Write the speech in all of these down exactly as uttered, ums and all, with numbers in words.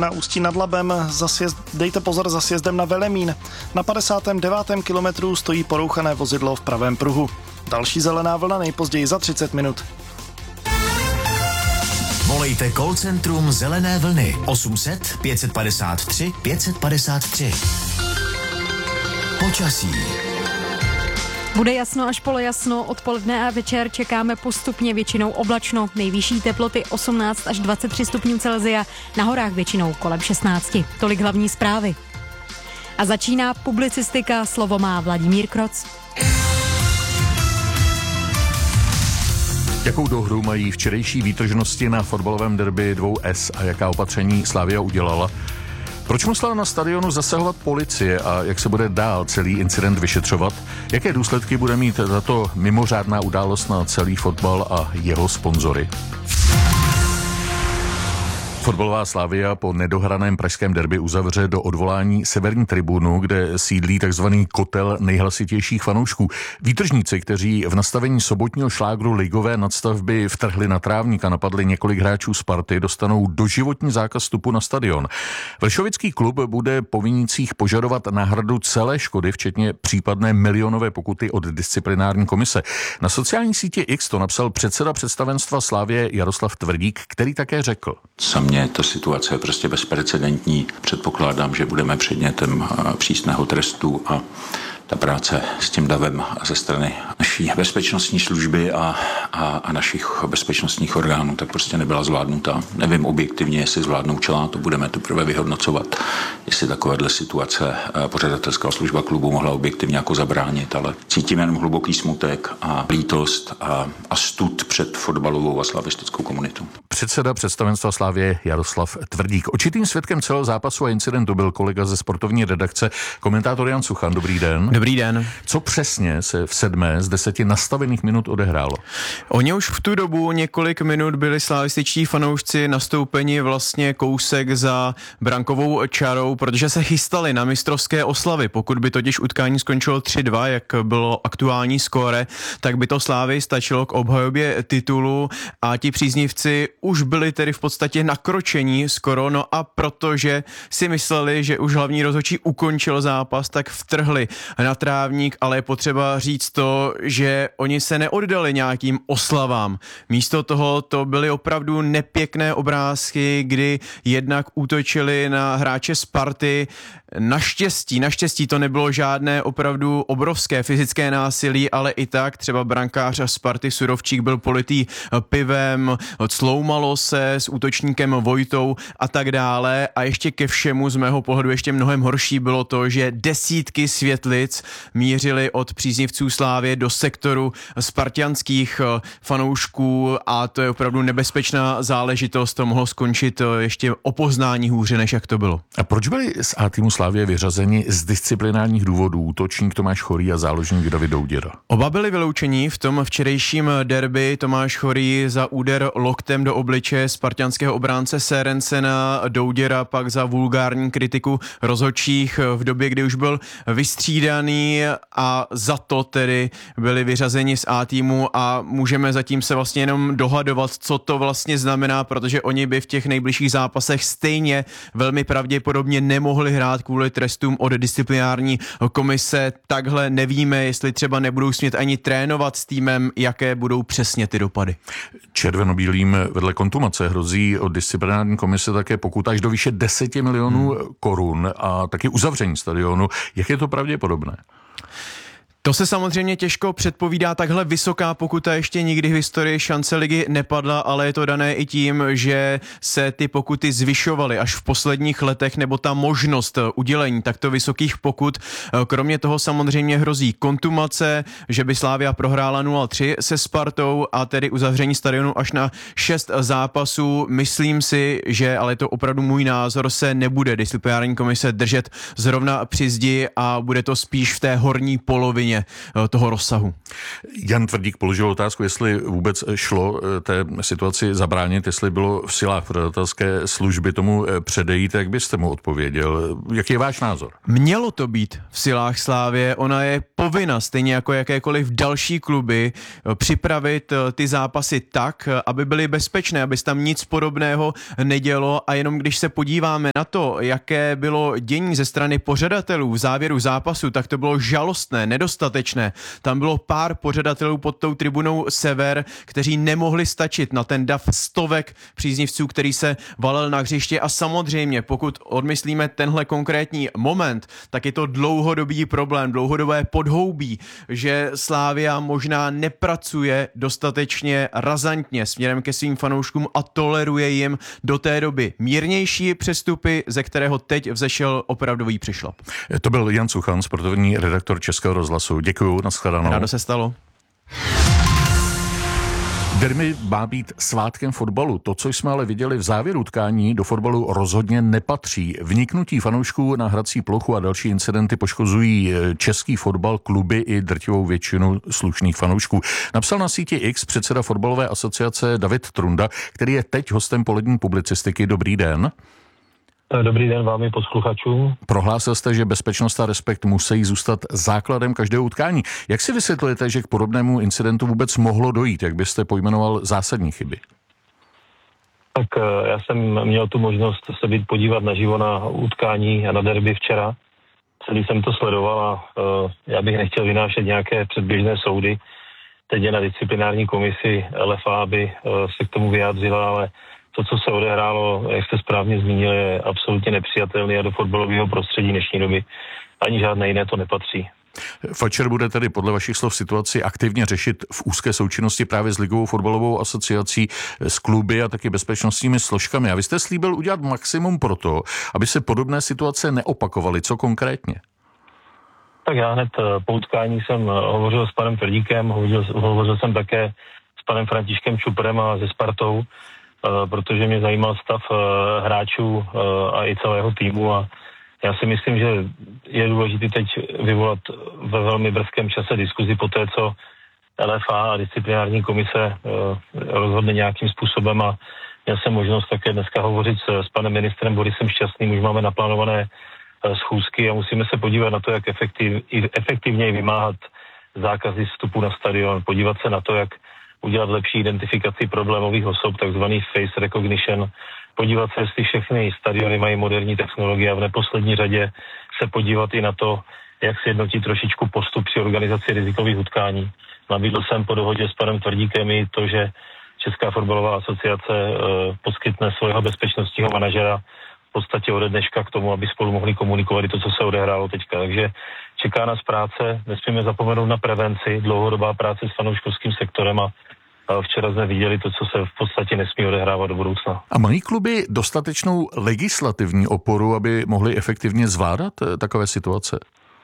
na Ústí nad Labem, za sjezd, dejte pozor za sjezdem na Velemín. Na padesátém devátém kilometru stojí porouchané vozidlo v pravém pruhu. Další zelená vlna nejpozději za třicet minut. Volejte call centrum Zelené vlny osm set pět padesát tři pět padesát tři. Počasí. Bude jasno až polojasno, odpoledne a večer čekáme postupně většinou oblačno. Nejvyšší teploty osmnáct až dvacet tři stupňů Celsia, na horách většinou kolem šestnáct. Tolik hlavní zprávy. A začíná publicistika, slovo má Vladimír Kroc. Jakou dohru mají včerejší výtržnosti na fotbalovém derby dvou S a jaká opatření Slavia udělala? Proč musela na stadionu zasahovat policie a jak se bude dál celý incident vyšetřovat? Jaké důsledky bude mít tato mimořádná událost na celý fotbal a jeho sponzory? Fotbalová Slavia po nedohraném pražském derby uzavře do odvolání severní tribunu, kde sídlí takzvaný kotel nejhlasitějších fanoušků. Výtržníci, kteří v nastavení sobotního šlágru ligové nadstavby vtrhli na trávník a napadli několik hráčů Sparty, dostanou doživotní zákaz vstupu na stadion. Vršovický klub bude po vinících požadovat náhradu celé škody, včetně případné milionové pokuty od disciplinární komise. Na sociální síti X to napsal předseda představenstva Slavie Jaroslav Tvrdík, který také řekl: Mně ta situace je prostě bezprecedentní. Předpokládám, že budeme předmětem přísného trestu a ta práce s tím davem ze strany naší bezpečnostní služby a, a, a našich bezpečnostních orgánů tak prostě nebyla zvládnuta. Nevím objektivně, jestli zvládnoučila, to budeme teprve vyhodnocovat, jestli takovéhle situace pořadatelská služba klubu mohla objektivně jako zabránit, ale cítím jenom hluboký smutek a lítost a, a stud před fotbalovou a slavistickou komunitou. Předseda představenstva Slavie Jaroslav Tvrdík. Očitým svědkem celého zápasu a incidentu byl kolega ze sportovní redakce, komentátor Jan Suchan. Dobrý den. Dobrý den. Co přesně se v sedmé z deseti nastavených minut odehrálo? Oni už v tu dobu několik minut byli slavističtí fanoušci nastoupeni vlastně kousek za brankovou čarou, protože se chystali na mistrovské oslavy. Pokud by totiž utkání skončilo tři dva, jak bylo aktuální skóre, tak by to Slávii stačilo k obhajobě titulu a ti příznivci už byli tedy v podstatě nakročení skoro, no a protože si mysleli, že už hlavní rozhodčí ukončil zápas, tak vtrhli na trávník, ale je potřeba říct to, že oni se neoddali nějakým oslavám. Místo toho to byly opravdu nepěkné obrázky, kdy jednak útočili na hráče Sparty. Naštěstí, naštěstí to nebylo žádné opravdu obrovské fyzické násilí, ale i tak třeba brankář Sparty Surovčík byl politý pivem, cloumalo se s útočníkem Vojtou a tak dále. A ještě ke všemu z mého pohledu ještě mnohem horší bylo to, že desítky světlic mířily od příznivců Slávie do sektoru spartianských fanoušků a to je opravdu nebezpečná záležitost. To mohlo skončit ještě o poznání hůře, než jak to bylo. A proč byli z A týmu Slavie vyřazeni z disciplinárních důvodů útočník Tomáš Chorý a záložník David Douděra? Oba byli vyloučeni v tom včerejším derby. Tomáš Chorý za úder loktem do obličeje spartianského obránce Serencena, Douděra pak za vulgární kritiku rozhodčích v době, kdy už byl vystřídaný a za to tedy byli vyřazeni z A týmu a můžeme zatím se vlastně jenom dohadovat, co to vlastně znamená, protože oni by v těch nejbližších zápasech stejně velmi pravděpodobně nemohli hrát kvůli trestům od disciplinární komise. Takhle nevíme, jestli třeba nebudou smět ani trénovat s týmem, jaké budou přesně ty dopady. Červenobílým vedle kontumace hrozí od disciplinární komise také pokuta až do výše deset milionů hmm. korun a taky uzavření stadionu. Jak je to pravděpodobné? To se samozřejmě těžko předpovídá, takhle vysoká pokuta ještě nikdy v historii šance ligy nepadla, ale je to dané i tím, že se ty pokuty zvyšovaly až v posledních letech, nebo ta možnost udělení takto vysokých pokut. Kromě toho samozřejmě hrozí kontumace, že by Slavia prohrála nula tři se Spartou a tedy uzavření stadionu až na šest zápasů. Myslím si, že, ale je to opravdu můj názor, se nebude disciplinární komise držet zrovna při zdi a bude to spíš v té horní polovině úplně toho rozsahu. Jan Tvrdík položil otázku, jestli vůbec šlo té situaci zabránit, jestli bylo v silách pořadatelské služby tomu předejít, jak byste mu odpověděl? Jaký je váš názor? Mělo to být v silách Slávie, ona je povinna, stejně jako jakékoliv další kluby, připravit ty zápasy tak, aby byly bezpečné, aby se tam nic podobného nedělo, a jenom když se podíváme na to, jaké bylo dění ze strany pořadatelů v závěru zápasu, tak to bylo žalostné, nedostatečné. Tam bylo pár pořadatelů pod tou tribunou Sever, kteří nemohli stačit na ten dav stovek příznivců, který se valil na hřiště, a samozřejmě, pokud odmyslíme tenhle konkrétní moment, tak je to dlouhodobý problém, dlouhodobé podhoubí, že Slavia možná nepracuje dostatečně razantně směrem ke svým fanouškům a toleruje jim do té doby mírnější přestupy, ze kterého teď vzešel opravdový přišlap. To byl Jan Suchan, sportovní redaktor Českého rozhlasu. Děkuju, nashledanou. Rádo se stalo. Derby má být svátkem fotbalu. To, co jsme ale viděli v závěru utkání, do fotbalu rozhodně nepatří. Vniknutí fanoušků na hrací plochu a další incidenty poškozují český fotbal, kluby i drtivou většinu slušných fanoušků. Napsal na síti X předseda fotbalové asociace David Trunda, který je teď hostem polední publicistiky. Dobrý den. Dobrý den vám i posluchačům. Prohlásil jste, že bezpečnost a respekt musí zůstat základem každého utkání. Jak si vysvětlujete, že k podobnému incidentu vůbec mohlo dojít? Jak byste pojmenoval zásadní chyby? Tak já jsem měl tu možnost se být podívat naživo na utkání a na derby včera. Celý jsem to sledoval a já bych nechtěl vynášet nějaké předběžné soudy. Teď je na disciplinární komisi L F A, aby se k tomu vyjádřila, ale to, co se odehrálo, jak jste správně zmínil, je absolutně nepřijatelné a do fotbalového prostředí dnešní doby ani žádné jiné to nepatří. Fatcher bude tedy podle vašich slov situaci aktivně řešit v úzké součinnosti právě s Ligovou fotbalovou asociací, s kluby a taky bezpečnostními složkami. A vy jste slíbil udělat maximum pro to, aby se podobné situace neopakovaly. Co konkrétně? Tak já hned po utkání jsem hovořil s panem Tvrdíkem, hovořil, hovořil jsem také s panem Františkem Čuprem a se Spartou, protože mě zajímal stav hráčů a i celého týmu, a já si myslím, že je důležité teď vyvolat ve velmi brzkém čase diskuzi po té, co L F A a disciplinární komise rozhodne nějakým způsobem, a měl jsem možnost také dneska hovořit s, s panem ministrem Borisem Šťastným, už máme naplánované schůzky a musíme se podívat na to, jak efektiv, efektivněji vymáhat zákazy vstupu na stadion, podívat se na to, jak udělat lepší identifikaci problémových osob, takzvaný face recognition, podívat se, jestli všechny stadiony mají moderní technologie, a v neposlední řadě se podívat i na to, jak sjednotit trošičku postup při organizaci rizikových utkání. Nabídl jsem po dohodě s panem Tvrdíkem i to, že Česká fotbalová asociace e, poskytne svého bezpečnostního manažera v podstatě ode dneška k tomu, aby spolu mohli komunikovat i to, co se odehrálo teďka. Takže čeká nás práce, nesmíme zapomenout na prevenci, dlouhodobá práce s fanouškovským sektorem, a včera jsme viděli to, co se v podstatě nesmí odehrávat do budoucna. A mají kluby dostatečnou legislativní oporu, aby mohli efektivně zvládat takové situace?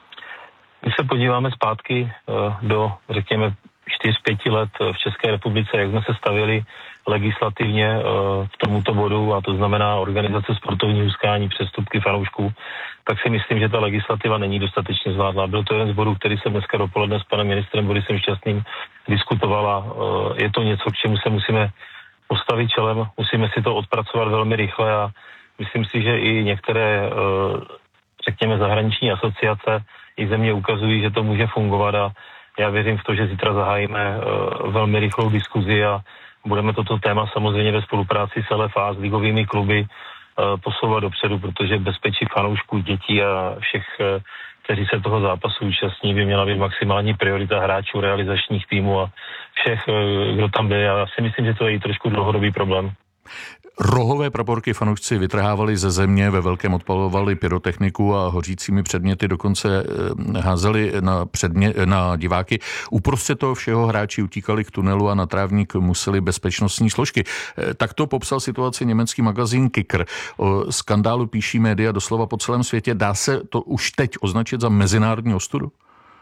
Když se podíváme zpátky do, řekněme, čtyři pět let v České republice, jak jsme se stavili legislativně v tomuto bodu, a to znamená organizace sportovních utkání, přestupky fanoušků, tak si myslím, že ta legislativa není dostatečně zvládla. Byl to jeden z bodů, který jsem dneska dopoledne s panem ministrem Borisem Šťastným diskutovala. Je to něco, k čemu se musíme postavit čelem, musíme si to odpracovat velmi rychle, a myslím si, že i některé, řekněme, zahraniční asociace i země ukazují, že to může fungovat, a já věřím v to, že zítra zahájíme velmi rychlou diskuzi a budeme toto téma samozřejmě ve spolupráci s L F A, s ligovými kluby posouvat dopředu, protože bezpečí fanoušků, dětí a všech, kteří se toho zápasu účastní, by měla být maximální priorita hráčů, realizačních týmů a všech, kdo tam byl. Já si myslím, že to je i trošku dlouhodobý problém. Rohové praporky fanoušci vytrhávali ze země, ve velkém odpalovali pyrotechniku a hořícími předměty dokonce házeli na, předmě, na diváky. Uprostřed toho všeho hráči utíkali k tunelu a na trávník museli bezpečnostní složky. Tak to popsal situaci německý magazín Kicker. O skandálu píší média doslova po celém světě. Dá se to už teď označit za mezinárodní ostudu?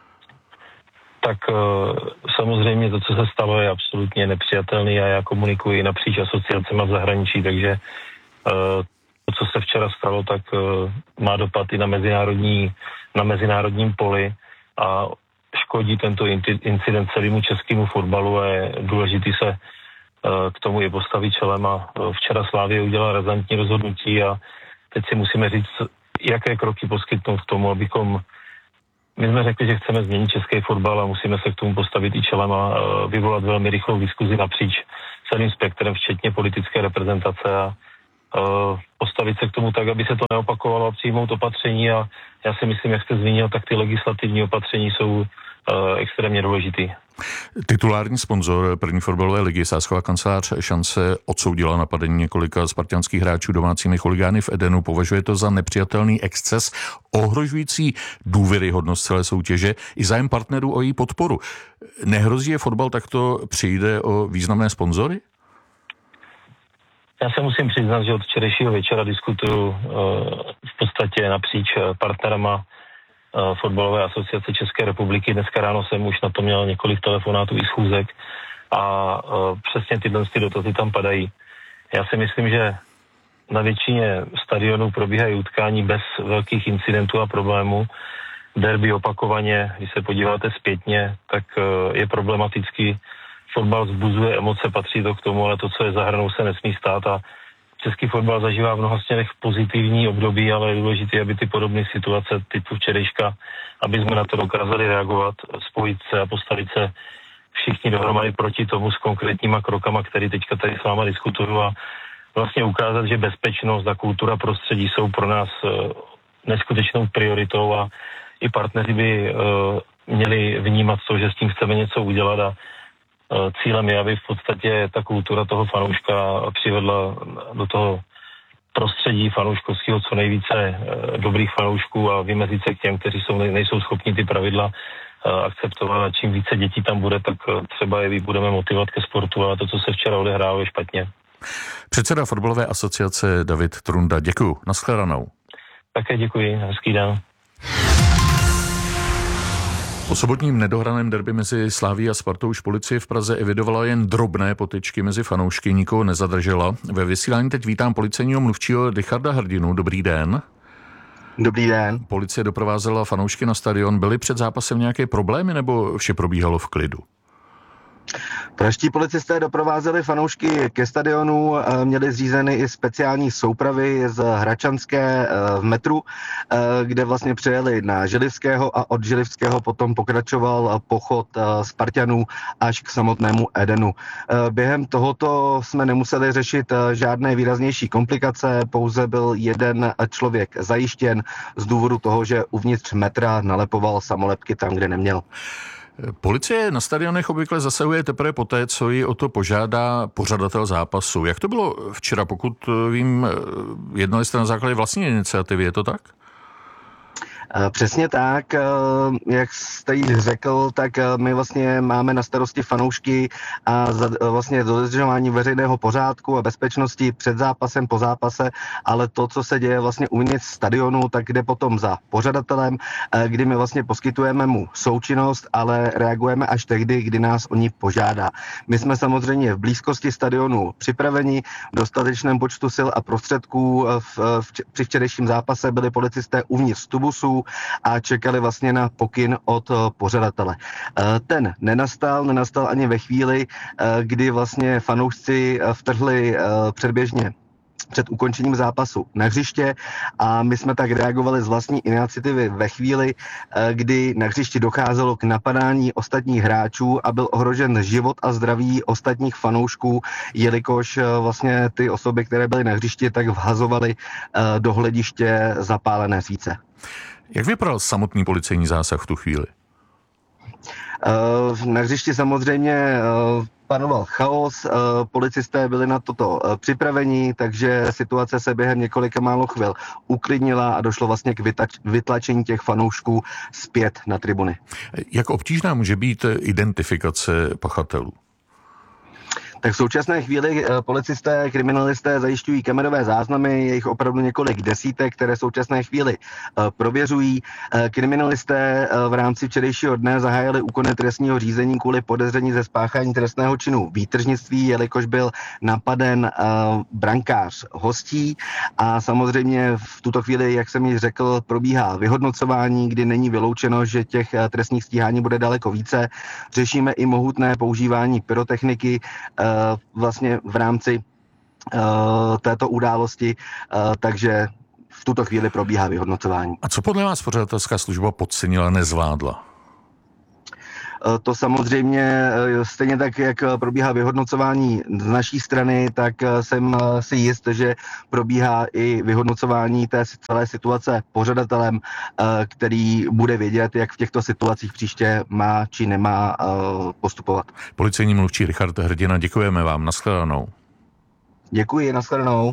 Tak samozřejmě to, co se stalo, je absolutně nepřijatelný, a já komunikuji napříč asociacemi v zahraničí, takže to, co se včera stalo, tak má dopad i na mezinárodní, na mezinárodním poli, a škodí tento incident celému českému fotbalu a je důležitý se k tomu i postavit čelem a včera Slavia udělala razantní rozhodnutí a teď si musíme říct, jaké kroky poskytnout k tomu, abychom my jsme řekli, že chceme změnit český fotbal a musíme se k tomu postavit i čelem a vyvolat velmi rychlou diskuzi napříč celým spektrem, včetně politické reprezentace a postavit se k tomu tak, aby se to neopakovalo a přijmout opatření a já si myslím, jak jste zmínil, tak ty legislativní opatření jsou extrémně důležitý. Titulární sponzor první fotbalové ligy, sázková kancelář Šance, odsoudila napadení několika spartanských hráčů domácími chuligány v Edenu. Považuje to za nepřijatelný exces, ohrožující důvěryhodnost celé soutěže i zájem partnerů o její podporu. Nehrozí je fotbal takto přijde o významné sponzory? Já se musím přiznat, že od včerejšího večera diskutuju v podstatě napříč partnerama Fotbalové asociace České republiky. Dneska ráno jsem už na to měl několik telefonátů i schůzek a uh, přesně tyhle ty dotazy tam padají. Já si myslím, že na většině stadionů probíhají utkání bez velkých incidentů a problémů. Derby opakovaně, když se podíváte zpětně, tak uh, je problematický. Fotbal vzbuzuje emoce, patří to k tomu, ale to, co je za hranou, se nesmí stát a český fotbal zažívá v mnoha směrech pozitivní období, ale je důležité, aby ty podobné situace typu včerejška, aby jsme na to dokázali reagovat, spojit se a postavit se všichni dohromady proti tomu s konkrétníma krokama, který teďka tady s váma diskutuju a vlastně ukázat, že bezpečnost a kultura prostředí jsou pro nás neskutečnou prioritou a i partneři by měli vnímat to, že s tím chceme něco udělat a cílem je, aby v podstatě ta kultura toho fanouška přivedla do toho prostředí fanouškovského co nejvíce dobrých fanoušků a vymezit se k těm, kteří jsou, nejsou schopni ty pravidla akceptovat a čím více dětí tam bude, tak třeba je budeme motivovat ke sportu, ale to, co se včera odehrálo, je špatně. Předseda Fotbalové asociace David Trunda, děkuju. Nashledanou. Také děkuji, hezký den. Po sobotním nedohraném derby mezi Slavií a Spartou už policie v Praze evidovala jen drobné potyčky mezi fanoušky, nikoho nezadržela. Ve vysílání teď vítám policejního mluvčího Richarda Hrdinu. Dobrý den. Dobrý den. Policie doprovázela fanoušky na stadion. Byly před zápasem nějaké problémy nebo vše probíhalo v klidu? Pražští policisté doprovázeli fanoušky ke stadionu, měli zřízeny i speciální soupravy z Hračanské v metru, kde vlastně přejeli na Želivského a od Želivského potom pokračoval pochod Spartanů až k samotnému Edenu. Během tohoto jsme nemuseli řešit žádné výraznější komplikace, pouze byl jeden člověk zajištěn z důvodu toho, že uvnitř metra nalepoval samolepky tam, kde neměl. Policie na stadionech obvykle zasahuje teprve poté, co ji o to požádá pořadatel zápasu. Jak to bylo včera, pokud vím, jednali jste na základě vlastní iniciativy, je to tak? Přesně tak, jak jste jí řekl, tak my vlastně máme na starosti fanoušky a za vlastně dodržování veřejného pořádku a bezpečnosti před zápasem, po zápase, ale to, co se děje vlastně uvnitř stadionu, tak jde potom za pořadatelem, kdy my vlastně poskytujeme mu součinnost, ale reagujeme až tehdy, kdy nás o ní požádá. My jsme samozřejmě v blízkosti stadionu připraveni, v dostatečném počtu sil a prostředků. V, v, při včerejším zápase byli policisté uvnitř tubusů a čekali vlastně na pokyn od pořadatele. Ten nenastal, nenastal ani ve chvíli, kdy vlastně fanoušci vtrhli předběžně před ukončením zápasu na hřiště a my jsme tak reagovali z vlastní iniciativy ve chvíli, kdy na hřišti docházelo k napadání ostatních hráčů a byl ohrožen život a zdraví ostatních fanoušků, jelikož vlastně ty osoby, které byly na hřišti, tak vhazovaly do hlediště zapálené svíce. Jak vypadal samotný policejní zásah v tu chvíli? Na hřišti samozřejmě panoval chaos, policisté byli na toto připraveni, takže situace se během několika málo chvil uklidnila a došlo vlastně k vytlačení těch fanoušků zpět na tribuny. Jak obtížná může být identifikace pachatelů? Tak v současné chvíli policisté, kriminalisté zajišťují kamerové záznamy, je jich opravdu několik desítek, které v současné chvíli prověřují. Kriminalisté v rámci včerejšího dne zahájili úkony trestního řízení kvůli podezření ze spáchání trestného činu výtržnictví, jelikož byl napaden brankář hostí a samozřejmě v tuto chvíli, jak jsem již řekl, probíhá vyhodnocování, kdy není vyloučeno, že těch trestních stíhání bude daleko více. Řešíme i mohutné používání pyrotechniky vlastně v rámci této události, takže v tuto chvíli probíhá vyhodnocování. A co podle vás pořadatelská služba podcenila, nezvládla? To samozřejmě stejně tak, jak probíhá vyhodnocování z naší strany, tak jsem si jist, že probíhá i vyhodnocování té celé situace pořadatelem, který bude vědět, jak v těchto situacích příště má či nemá postupovat. Policejní mluvčí Richard Hrdina, děkujeme vám. Nashledanou. Děkuji, nashledanou.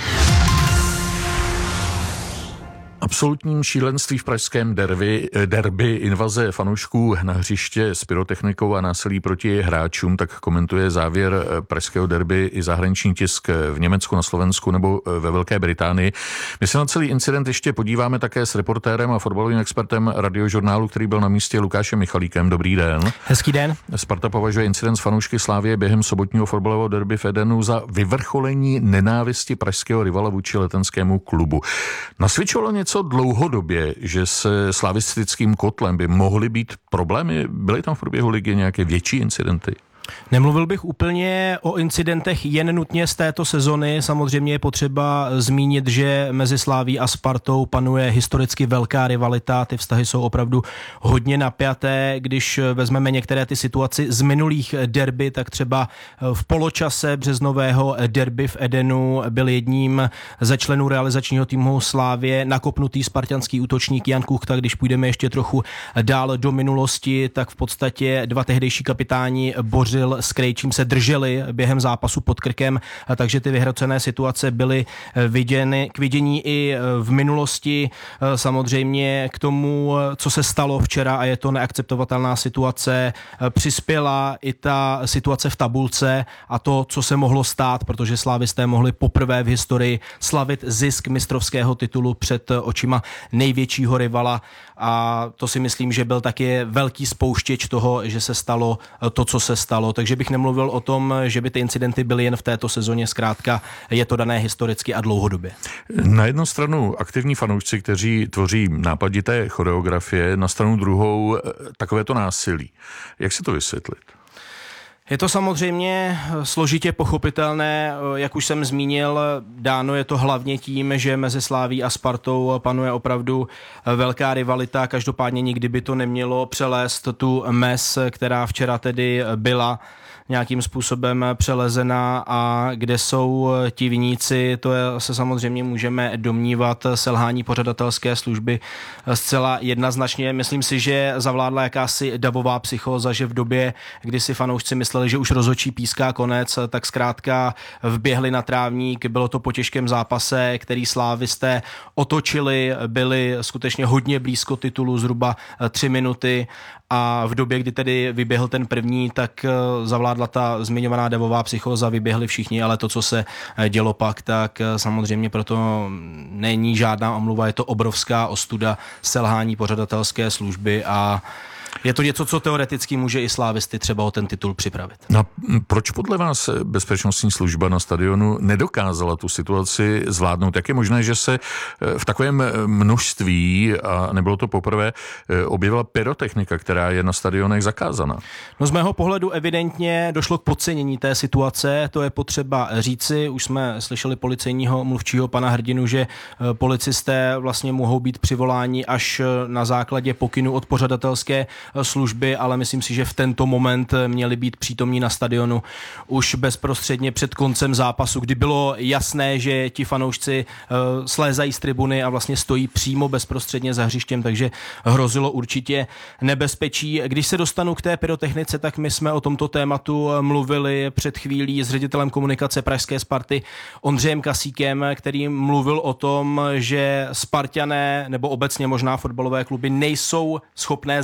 Absolutním šílenství v pražském derby, derby, invaze fanoušků na hřiště s pyrotechnikou a násilí proti hráčům, tak komentuje závěr pražského derby i zahraniční tisk v Německu, na Slovensku nebo ve Velké Británii. My se na celý incident ještě podíváme také s reportérem a fotbalovým expertem Radiožurnálu, který byl na místě, Lukášem Michalíkem. Dobrý den. Hezký den. Sparta považuje incident s fanoušky Slavie během sobotního fotbalového derby v Edenu za vyvrcholení nenávisti pražského rivala vůči letenskému klubu. Nasvědčovalo něco dlouhodobě, že se slavistickým kotlem by mohly být problémy? Byly tam v průběhu ligy nějaké větší incidenty? Nemluvil bych úplně o incidentech jen nutně z této sezony. Samozřejmě je potřeba zmínit, že mezi Slaví a Spartou panuje historicky velká rivalita. Ty vztahy jsou opravdu hodně napjaté. Když vezmeme některé ty situaci z minulých derby, tak třeba v poločase březnového derby v Edenu byl jedním ze členů realizačního týmu Slávie nakopnutý spartanský útočník Jan Kuchta. Když půjdeme ještě trochu dál do minulosti, tak v podstatě dva tehdejší kapitáni Bořil s Krejčím se drželi během zápasu pod krkem, takže ty vyhrocené situace byly viděny, k vidění i v minulosti. Samozřejmě k tomu, co se stalo včera, a je to neakceptovatelná situace, přispěla i ta situace v tabulce a to, co se mohlo stát, protože slávisté mohli poprvé v historii slavit zisk mistrovského titulu před očima největšího rivala, a to si myslím, že byl taky velký spouštěč toho, že se stalo to, co se stalo. Takže bych nemluvil o tom, že by ty incidenty byly jen v této sezóně, zkrátka je to dané historicky a dlouhodobě. Na jednu stranu aktivní fanoušci, kteří tvoří nápadité choreografie, na stranu druhou takovéto násilí. Jak si to vysvětlit? Je to samozřejmě složitě pochopitelné, jak už jsem zmínil, dáno je to hlavně tím, že mezi Slaví a Spartou panuje opravdu velká rivalita, každopádně nikdy by to nemělo přelézt tu mez, která včera tedy byla nějakým způsobem přelezena, a kde jsou ti viníci, to je, se samozřejmě můžeme domnívat selhání pořadatelské služby zcela jednoznačně. Myslím si, že zavládla jakási davová psychóza, že v době, kdy si fanoušci mysleli, že už rozhodčí píská konec, tak zkrátka vběhli na trávník, bylo to po těžkém zápase, který slávisté otočili, byli skutečně hodně blízko titulu, zhruba tři minuty, a v době, kdy tedy vyběhl ten první, tak zavládla ta zmiňovaná davová psychóza, vyběhli všichni, ale to, co se dělo pak, tak samozřejmě proto není žádná omluva, je to obrovská ostuda selhání pořadatelské služby a je to něco, co teoreticky může i slávisty třeba o ten titul připravit. No, proč podle vás bezpečnostní služba na stadionu nedokázala tu situaci zvládnout? Jak je možné, že se v takovém množství, a nebylo to poprvé, objevila pyrotechnika, která je na stadionech zakázaná? No, z mého pohledu evidentně došlo k podcenění té situace, to je potřeba říci. Už jsme slyšeli policejního mluvčího pana Hrdinu, že policisté vlastně mohou být přivoláni až na základě pokynu od pořadatelské služby, ale myslím si, že v tento moment měli být přítomní na stadionu už bezprostředně před koncem zápasu, kdy bylo jasné, že ti fanoušci uh, slézají z tribuny a vlastně stojí přímo bezprostředně za hřištěm, takže hrozilo určitě nebezpečí. Když se dostanu k té pyrotechnice, tak my jsme o tomto tématu mluvili před chvílí s ředitelem komunikace pražské Sparty Ondřejem Kasíkem, který mluvil o tom, že Sparťané nebo obecně možná fotbalové kluby nejsou schopné zamezit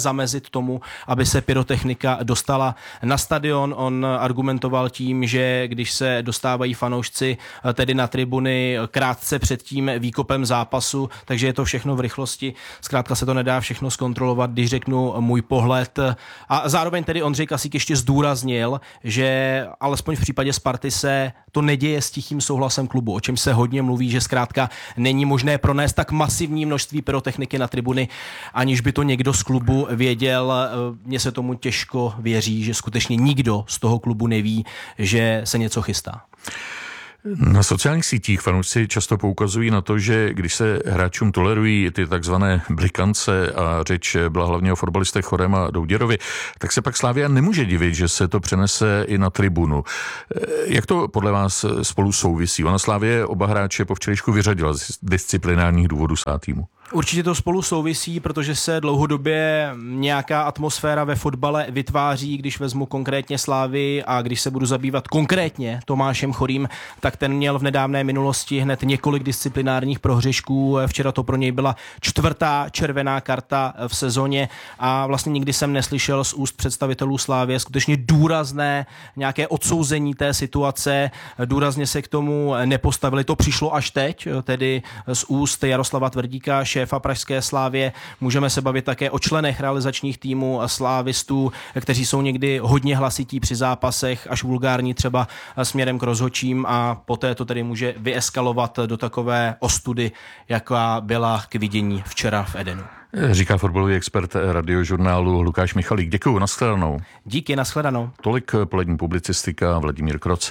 zamezit tomu, aby se pyrotechnika dostala na stadion. On argumentoval tím, že když se dostávají fanoušci tedy na tribuny krátce před tím výkopem zápasu, takže je to všechno v rychlosti. Zkrátka se to nedá všechno zkontrolovat, když řeknu můj pohled. A zároveň tedy Ondřej Kasík ještě zdůraznil, že alespoň v případě Sparty se to neděje s tichým souhlasem klubu, o čem se hodně mluví, že zkrátka není možné pronést tak masivní množství pyrotechniky na tribuny, aniž by to někdo z klubu věděl. Mně se tomu těžko věří, že skutečně nikdo z toho klubu neví, že se něco chystá. Na sociálních sítích fanoušci často poukazují na to, že když se hráčům tolerují ty takzvané blikance a řeč byla hlavně o fotbalistech Chorém a Douděrovi, tak se pak Slavia nemůže divit, že se to přenese i na tribunu. Jak to podle vás spolu souvisí? Ona Slavie oba hráče po včerejšku vyřadila z disciplinárních důvodů svá týmu. Určitě to spolu souvisí, protože se dlouhodobě nějaká atmosféra ve fotbale vytváří, když vezmu konkrétně Slávy a když se budu zabývat konkrétně Tomášem Chorým, tak ten měl v nedávné minulosti hned několik disciplinárních prohřešků. Včera to pro něj byla čtvrtá červená karta v sezóně a vlastně nikdy jsem neslyšel z úst představitelů Slávie skutečně důrazné nějaké odsouzení té situace. Důrazně se k tomu nepostavili. To přišlo až teď, tedy z úst Jaroslava Tvrdíka, šéfa pražské Slávie. Můžeme se bavit také o členech realizačních týmů slávistů, kteří jsou někdy hodně hlasití při zápasech, až vulgární třeba směrem k rozhodčím a poté to tedy může vyeskalovat do takové ostudy, jaká byla k vidění včera v Edenu. Říká fotbalový expert radiožurnálu Lukáš Michalík. Děkuju, nashledanou. Díky, nashledanou. Tolik polední publicistika, Vladimír Kroc.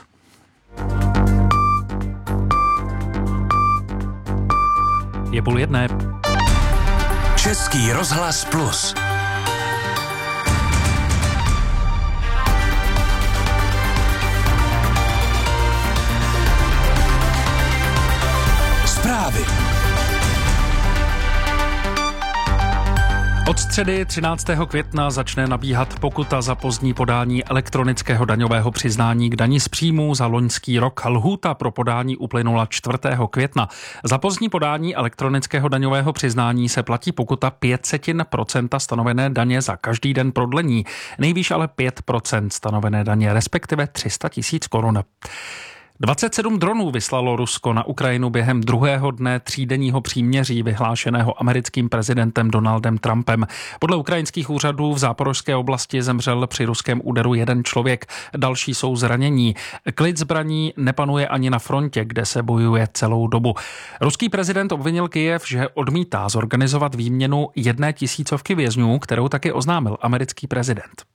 Je půl jedné. Český rozhlas Plus. Zprávy. Od středy třináctého května začne nabíhat pokuta za pozdní podání elektronického daňového přiznání k dani z příjmů za loňský rok. Lhůta pro podání uplynula čtvrtého května. Za pozdní podání elektronického daňového přiznání se platí pokuta pět setin procenta stanovené daně za každý den prodlení. Nejvýš ale pět procent stanovené daně, respektive tři sta tisíc korun. dvacet sedm dronů vyslalo Rusko na Ukrajinu během druhého dne třídenního příměří vyhlášeného americkým prezidentem Donaldem Trumpem. Podle ukrajinských úřadů v Záporožské oblasti zemřel při ruském úderu jeden člověk, další jsou zranění. Klid zbraní nepanuje ani na frontě, kde se bojuje celou dobu. Ruský prezident obvinil Kyjev, že odmítá zorganizovat výměnu jedné tisícovky vězňů, kterou taky oznámil americký prezident.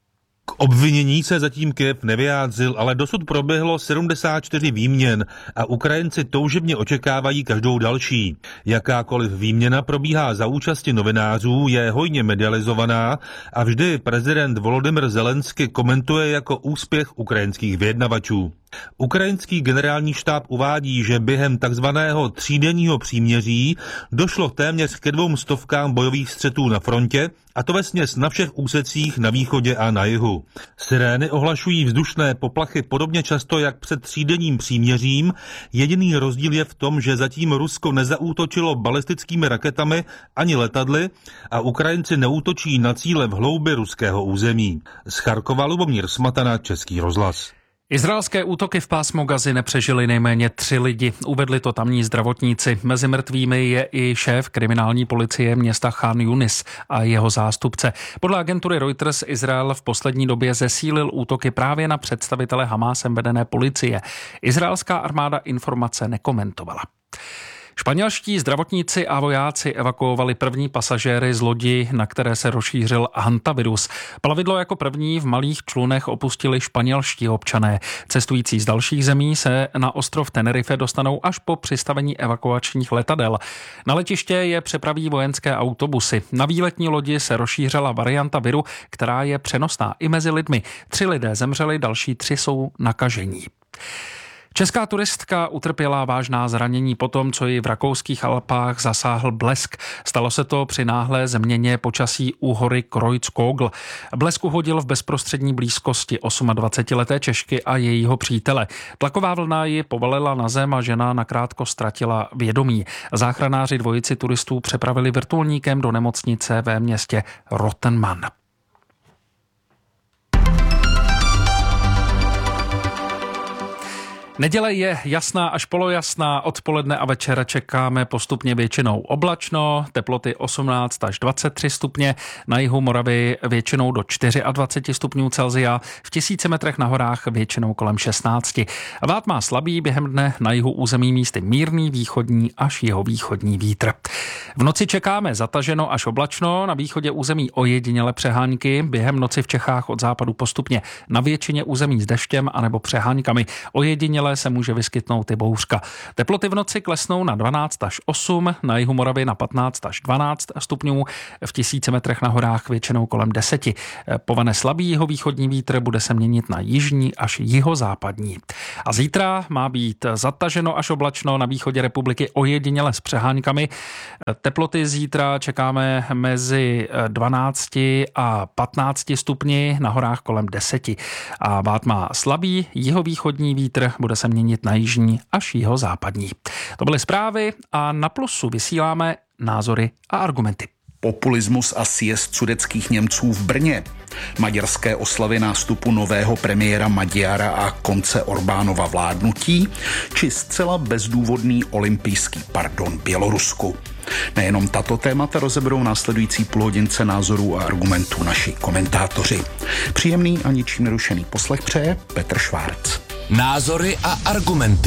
K obvinění se zatím Kyjev nevyjádřil, ale dosud proběhlo sedmdesát čtyři výměn a Ukrajinci toužebně očekávají každou další. Jakákoliv výměna probíhá za účasti novinářů, je hojně medializovaná a vždy prezident Volodymyr Zelensky komentuje jako úspěch ukrajinských vyjednavačů. Ukrajinský generální štáb uvádí, že během takzvaného třídenního příměří došlo téměř ke dvou stovkám bojových střetů na frontě, a to vesměs na všech úsecích na východě a na jihu. Sirény ohlašují vzdušné poplachy podobně často jak před třídenním příměřím. Jediný rozdíl je v tom, že zatím Rusko nezaútočilo balistickými raketami ani letadly a Ukrajinci neútočí na cíle v hloubi ruského území. Z Charkova Lubomír Smatana, Český rozhlas. Izraelské útoky v pásmu Gazy nepřežili nejméně tři lidi. Uvedli to tamní zdravotníci. Mezi mrtvými je i šéf kriminální policie města Chan Yunis a jeho zástupce. Podle agentury Reuters Izrael v poslední době zesílil útoky právě na představitele Hamásem vedené policie. Izraelská armáda informace nekomentovala. Španělští zdravotníci a vojáci evakuovali první pasažéry z lodi, na které se rozšířil hantavirus. Plavidlo jako první v malých člunech opustili španělští občané. Cestující z dalších zemí se na ostrov Tenerife dostanou až po přistavení evakuačních letadel. Na letiště je přepraví vojenské autobusy. Na výletní lodi se rozšířila varianta viru, která je přenosná i mezi lidmi. Tři lidé zemřeli, další tři jsou nakažení. Česká turistka utrpěla vážná zranění po tom, co ji v rakouských Alpách zasáhl blesk. Stalo se to při náhlé změně počasí u hory Kreuzkogel. Blesk uhodil v bezprostřední blízkosti dvacetiosmileté Češky a jejího přítele. Tlaková vlna ji povalila na zem a žena nakrátko ztratila vědomí. Záchranáři dvojici turistů přepravili vrtulníkem do nemocnice ve městě Rottenmann. Neděle je jasná až polojasná, odpoledne a večer čekáme postupně většinou oblačno, teploty osmnáct až dvacet tři stupně, na jihu Moravy většinou do dvacet čtyři stupňů Celsia, v tisíci metrech na horách většinou kolem šestnáct. Vát má slabý, během dne na jihu území místy mírný východní až jihovýchodní vítr. V noci čekáme zataženo až oblačno, na východě území ojediněle přehánky, během noci v Čechách od západu postupně na většině území s deštěm anebo přehánkami, ojediněle se může vyskytnout i bouřka. Teploty v noci klesnou na dvanáct až osm, na jihu Moravy na patnáct až dvanáct stupňů, v tisíci metrech na horách většinou kolem deseti. Povane slabý jihovýchodní vítr, bude se měnit na jižní až jihozápadní. A zítra má být zataženo až oblačno, na východě republiky ojediněle s přehánkami. Teploty zítra čekáme mezi dvanácti a patnácti stupni, na horách kolem deseti. A vát má slabý jihovýchodní vítr, bude se měnit na jižní až jihozápadní. To byly zprávy a na Plusu vysíláme názory a argumenty. Populismus a sjezd sudetských Němců v Brně, maďarské oslavy nástupu nového premiéra Maďara a konce Orbánova vládnutí, či zcela bezdůvodný olympijský pardon Bělorusku. Nejenom tato témata rozeberou následující půlhodince názorů a argumentů naši komentátoři. Příjemný a ničím nerušený poslech přeje Petr Švárc. Názory a argumenty.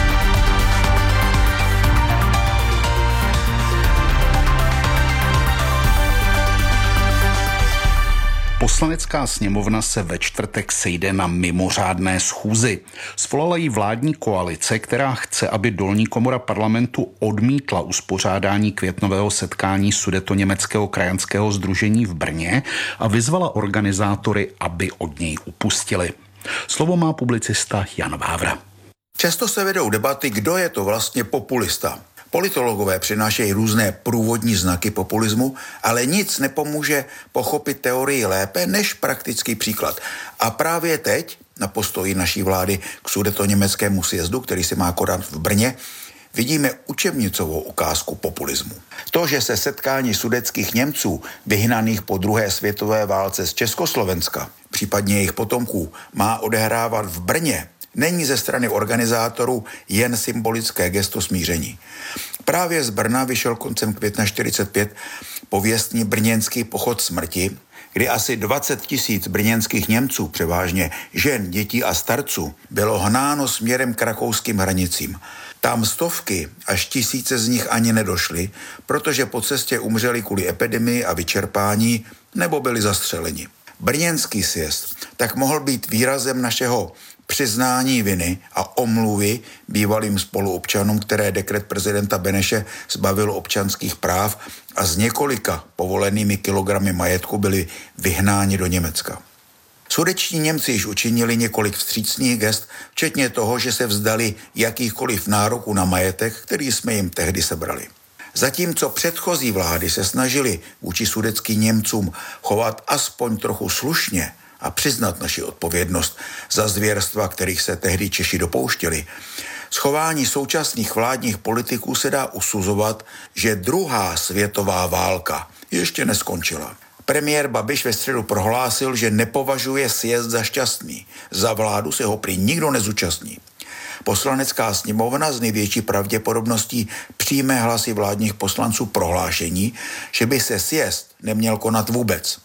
Poslanecká sněmovna se ve čtvrtek sejde na mimořádné schůzi. Svolala ji vládní koalice, která chce, aby dolní komora parlamentu odmítla uspořádání květnového setkání Sudetoněmeckého krajanského sdružení v Brně a vyzvala organizátory, aby od něj upustili. Slovo má publicista Jan Vávra. Často se vedou debaty, kdo je to vlastně populista. Politologové přinášejí různé průvodní znaky populismu, ale nic nepomůže pochopit teorii lépe než praktický příklad. A právě teď, na postoji naší vlády k sudetoněmeckému sjezdu, který se má konat v Brně, vidíme učebnicovou ukázku populismu. To, že se setkání sudetských Němců, vyhnaných po druhé světové válce z Československa, případně jejich potomků, má odehrávat v Brně, není ze strany organizátorů jen symbolické gesto smíření. Právě z Brna vyšel koncem května čtyřicet pět pověstný brněnský pochod smrti, kdy asi dvacet tisíc brněnských Němců, převážně žen, dětí a starců, bylo hnáno směrem k rakouským hranicím. Tam stovky až tisíce z nich ani nedošly, protože po cestě umřeli kvůli epidemii a vyčerpání nebo byli zastřeleni. Brněnský sjezd tak mohl být výrazem našeho přiznání viny a omluvy bývalým spoluobčanům, které dekret prezidenta Beneše zbavil občanských práv a s několika povolenými kilogramy majetku byli vyhnáni do Německa. Sudetští Němci již učinili několik vstřícných gest, včetně toho, že se vzdali jakýchkoliv nároků na majetek, který jsme jim tehdy sebrali. Zatímco předchozí vlády se snažili vůči sudetským Němcům chovat aspoň trochu slušně a přiznat naši odpovědnost za zvěrstva, kterých se tehdy Češi dopouštěli, z chování současných vládních politiků se dá usuzovat, že druhá světová válka ještě neskončila. Premiér Babiš ve středu prohlásil, že nepovažuje sjezd za šťastný. Za vládu se ho prý nikdo nezúčastní. Poslanecká sněmovna z největší pravděpodobností přijme hlasy vládních poslanců prohlášení, že by se sjezd neměl konat vůbec.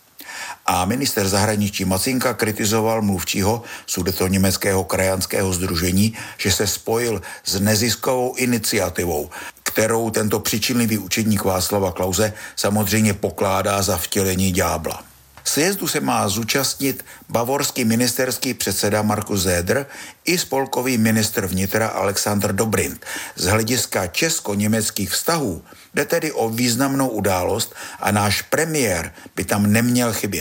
A minister zahraničí Macinka kritizoval mluvčího Sudetoněmeckého krajanského sdružení, že se spojil s neziskovou iniciativou, kterou tento přičinlivý učedník Václava Klause samozřejmě pokládá za vtělení ďábla. Sjezdu se má zúčastnit bavorský ministerský předseda Markus Söder i spolkový ministr vnitra Alexander Dobrindt. Z hlediska česko-německých vztahů jde tedy o významnou událost a náš premiér by tam neměl chybět.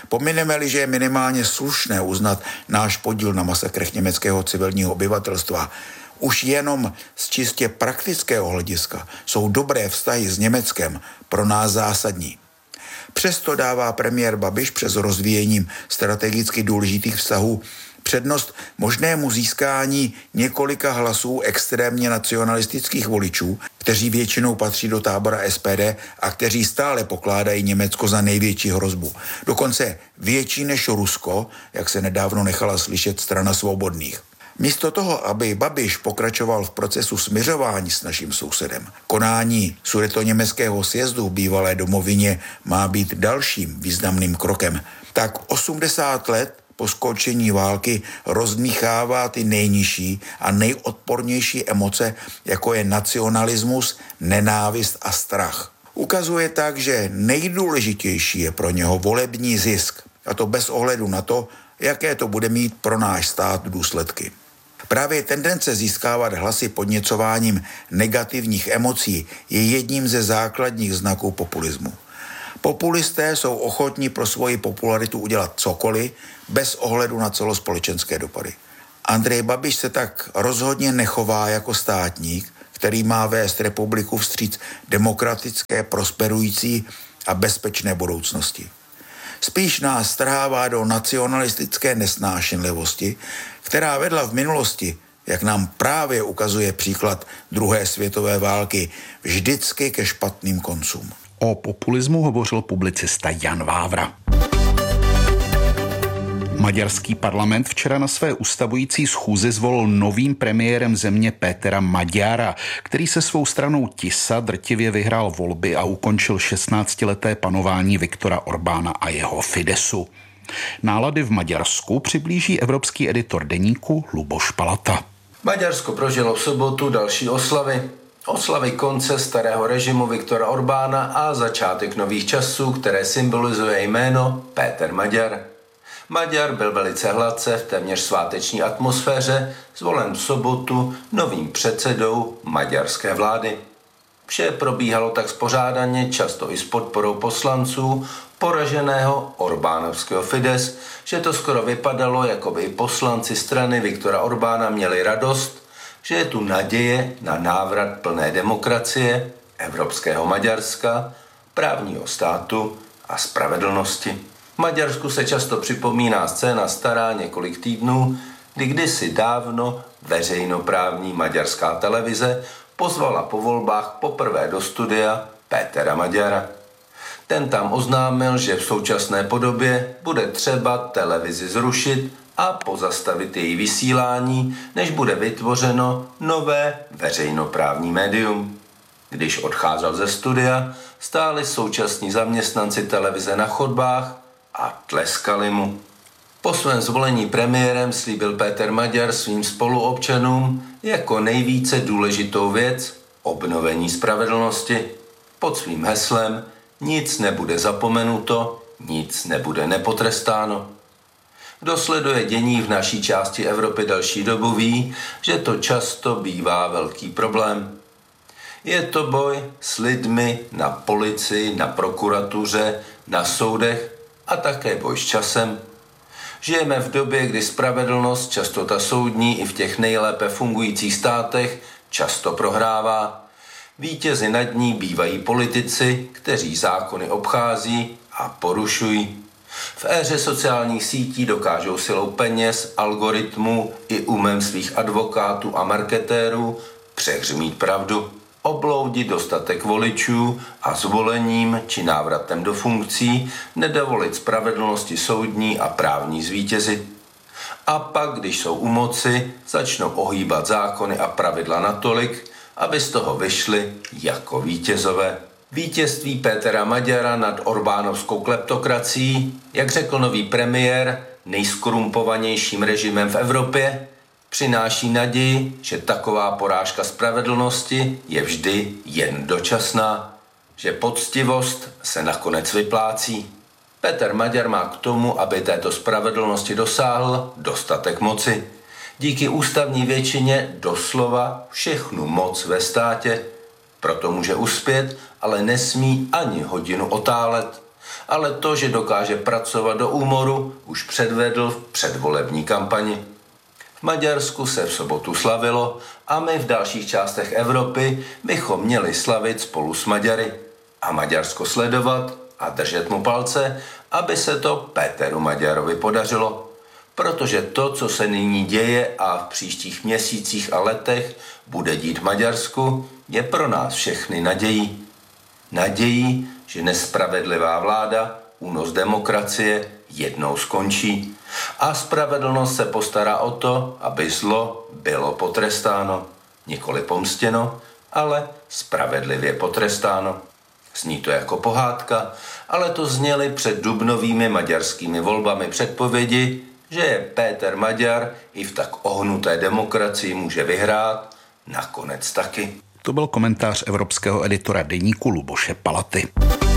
Pomineme-li, že je minimálně slušné uznat náš podíl na masakrech německého civilního obyvatelstva, už jenom z čistě praktického hlediska jsou dobré vztahy s Německem pro nás zásadní. Přesto dává premiér Babiš přes rozvíjením strategicky důležitých vztahů přednost možnému získání několika hlasů extrémně nacionalistických voličů, kteří většinou patří do tábora S P D a kteří stále pokládají Německo za největší hrozbu. Dokonce větší než Rusko, jak se nedávno nechala slyšet strana Svobodných. Místo toho, aby Babiš pokračoval v procesu smiřování s naším sousedem, konání sudetoněmeckého sjezdu v bývalé domovině má být dalším významným krokem, tak osmdesát let po skončení války rozdmíchává ty nejnižší a nejodpornější emoce, jako je nacionalismus, nenávist a strach. Ukazuje tak, že nejdůležitější je pro něho volební zisk, a to bez ohledu na to, jaké to bude mít pro náš stát důsledky. Právě tendence získávat hlasy podněcováním negativních emocí je jedním ze základních znaků populismu. Populisté jsou ochotní pro svoji popularitu udělat cokoliv, bez ohledu na celospolečenské dopady. Andrej Babiš se tak rozhodně nechová jako státník, který má vést republiku vstříc demokratické, prosperující a bezpečné budoucnosti. Spíš nás strhává do nacionalistické nesnášenlivosti, která vedla v minulosti, jak nám právě ukazuje příklad druhé světové války, vždycky ke špatným koncům. O populismu hovořil publicista Jan Vávra. Maďarský parlament včera na své ustavující schůzi zvolil novým premiérem země Pétera Magyara, který se svou stranou Tisa drtivě vyhrál volby a ukončil šestnáctileté panování Viktora Orbána a jeho Fidesu. Nálady v Maďarsku přiblíží evropský editor deníku Luboš Palata. Maďarsko prožilo v sobotu další oslavy. Oslavy konce starého režimu Viktora Orbána a začátek nových časů, které symbolizuje jméno Péter Maďar. Maďar byl velice hladce v téměř sváteční atmosféře zvolen v sobotu novým předsedou maďarské vlády. Vše probíhalo tak spořádaně, často i s podporou poslanců poraženého orbánovského Fides, že to skoro vypadalo, jako by poslanci strany Viktora Orbána měli radost, že je tu naděje na návrat plné demokracie, evropského Maďarska, právního státu a spravedlnosti. V Maďarsku se často připomíná scéna stará několik týdnů, kdy kdysi dávno veřejnoprávní maďarská televize pozvala po volbách poprvé do studia Pétera Magyara. Ten tam oznámil, že v současné podobě bude třeba televizi zrušit a pozastavit její vysílání, než bude vytvořeno nové veřejnoprávní médium. Když odcházel ze studia, stáli současní zaměstnanci televize na chodbách a tleskali mu. Po svém zvolení premiérem slíbil Péter Maďar svým spoluobčanům jako nejvíce důležitou věc obnovení spravedlnosti. Pod svým heslem nic nebude zapomenuto, nic nebude nepotrestáno. Kdo sleduje dění v naší části Evropy další dobu ví, že to často bývá velký problém. Je to boj s lidmi na policii, na prokuratuře, na soudech a také boj s časem. Žijeme v době, kdy spravedlnost, často ta soudní i v těch nejlépe fungujících státech, často prohrává. Vítězi nad ní bývají politici, kteří zákony obchází a porušují. V éře sociálních sítí dokážou silou peněz, algoritmů i umem svých advokátů a marketérů přehřmít pravdu, obloudit dostatek voličů a zvolením či návratem do funkcí nedovolit spravedlnosti soudní a právní zvítězit. A pak, když jsou u moci, začnou ohýbat zákony a pravidla natolik, aby z toho vyšli jako vítězové. Vítězství Pétera Magyara nad orbánovskou kleptokracií, jak řekl nový premiér, nejskorumpovanějším režimem v Evropě, přináší naději, že taková porážka spravedlnosti je vždy jen dočasná, že poctivost se nakonec vyplácí. Péter Maďar má k tomu, aby této spravedlnosti dosáhl, dostatek moci. Díky ústavní většině doslova všechnu moc ve státě. Proto může uspět, ale nesmí ani hodinu otálet. Ale to, že dokáže pracovat do úmoru, už předvedl v předvolební kampani. V Maďarsku se v sobotu slavilo a my v dalších částech Evropy bychom měli slavit spolu s Maďary a Maďarsko sledovat a držet mu palce, aby se to Péteru Maďarovi podařilo. Protože to, co se nyní děje a v příštích měsících a letech bude dít v Maďarsku, je pro nás všechny nadějí. Nadějí, že nespravedlivá vláda, únos demokracie jednou skončí a spravedlnost se postará o to, aby zlo bylo potrestáno. Nikoli pomstěno, ale spravedlivě potrestáno. Zní to jako pohádka, ale to zněly před dubnovými maďarskými volbami předpovědi, že je Péter Maďar i v tak ohnuté demokracii může vyhrát, nakonec taky. To byl komentář evropského editora deníku Luboše Palaty.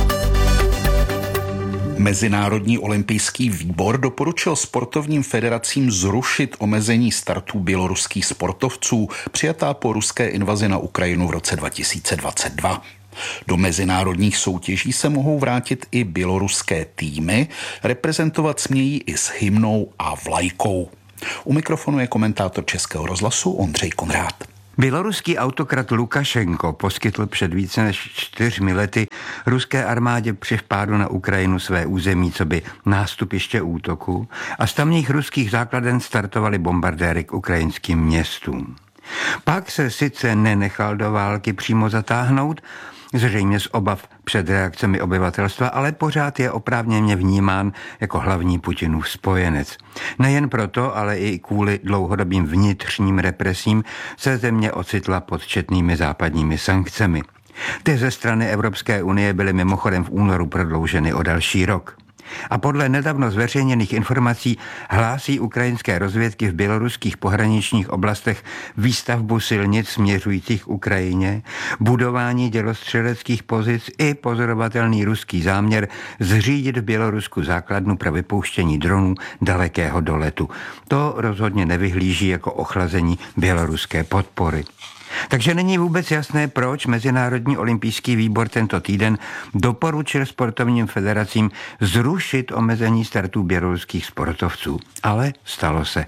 Mezinárodní olympijský výbor doporučil sportovním federacím zrušit omezení startů běloruských sportovců přijatá po ruské invazi na Ukrajinu v roce dva tisíce dvacet dva. Do mezinárodních soutěží se mohou vrátit i běloruské týmy, reprezentovat smějí i s hymnou a vlajkou. U mikrofonu je komentátor Českého rozhlasu Ondřej Konrád. Běloruský autokrat Lukašenko poskytl před více než čtyřmi lety ruské armádě při vpádu na Ukrajinu své území coby nástupiště útoku a z tamních ruských základen startovaly bombardéry k ukrajinským městům. Pak se sice nenechal do války přímo zatáhnout, zřejmě z obav před reakcemi obyvatelstva, ale pořád je oprávněně vnímán jako hlavní Putinův spojenec. Nejen proto, ale i kvůli dlouhodobým vnitřním represím se země ocitla pod četnými západními sankcemi. Ty ze strany Evropské unie byly mimochodem v únoru prodlouženy o další rok. A podle nedávno zveřejněných informací hlásí ukrajinské rozvědky v běloruských pohraničních oblastech výstavbu silnic směřujících k Ukrajině, budování dělostřeleckých pozic i pozorovatelný ruský záměr zřídit v Bělorusku základnu pro vypouštění dronů dalekého doletu. To rozhodně nevyhlíží jako ochlazení běloruské podpory. Takže není vůbec jasné, proč Mezinárodní olympijský výbor tento týden doporučil sportovním federacím zrušit omezení startů běloruských sportovců. Ale stalo se.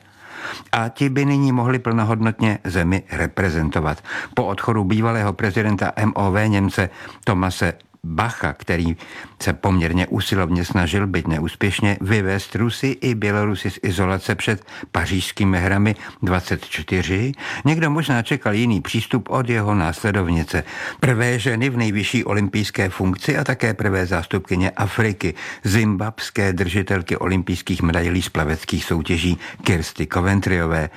A ti by nyní mohli plnohodnotně zemi reprezentovat. Po odchodu bývalého prezidenta M O V Němce Tomase Bacha, který se poměrně usilovně snažil, byť neúspěšně, vyvést Rusy i Bělorusy z izolace před pařížskými hrami dvacet čtyři, někdo možná čekal jiný přístup od jeho následovnice. Prvé ženy v nejvyšší olympijské funkci a také prvé zástupkyně Afriky, zimbabské držitelky olympijských medailí z plaveckých soutěží Kirsty Coventryové.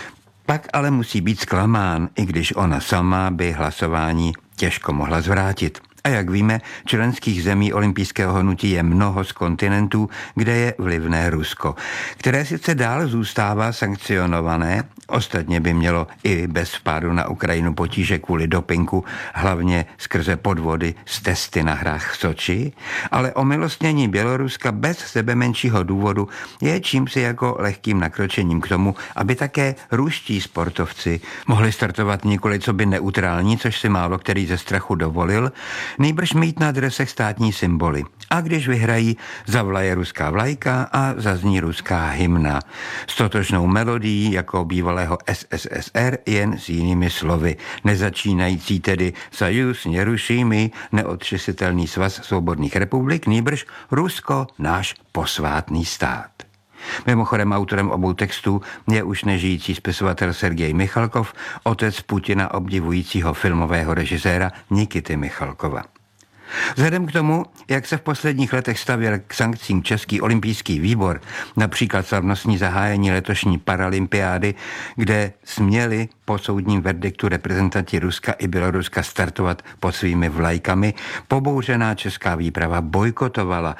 Pak ale musí být zklamán, i když ona sama by hlasování těžko mohla zvrátit. A jak víme, členských zemí olympijského hnutí je mnoho z kontinentů, kde je vlivné Rusko, které sice dál zůstává sankcionované, ostatně by mělo i bez vpádu na Ukrajinu potíže kvůli dopingu, hlavně skrze podvody z testy na hrách v Soči, ale omilostnění Běloruska bez sebe menšího důvodu je čímsi jako lehkým nakročením k tomu, aby také ruští sportovci mohli startovat nikoli co by neutrální, což si málo který ze strachu dovolil, nejbrž mít na dresech státní symboly. A když vyhrají, zavlaje ruská vlajka a zazní ruská hymna. S totožnou melodií jako bývalého S S S R, jen s jinými slovy. Nezačínající tedy Sajus nerušími, neotřesitelný svaz svobodných republik, nýbrž Rusko, náš posvátný stát. Mimochodem autorem obou textů je už nežijící spisovatel Sergej Michalkov, otec Putina obdivujícího filmového režiséra Nikity Michalkova. Vzhledem k tomu, jak se v posledních letech stavěl k sankcím Český olympijský výbor, například slavnostní zahájení letošní paralympiády, kde směli po soudním verdiktu reprezentanti Ruska i Běloruska startovat pod svými vlajkami, pobouřená česká výprava bojkotovala.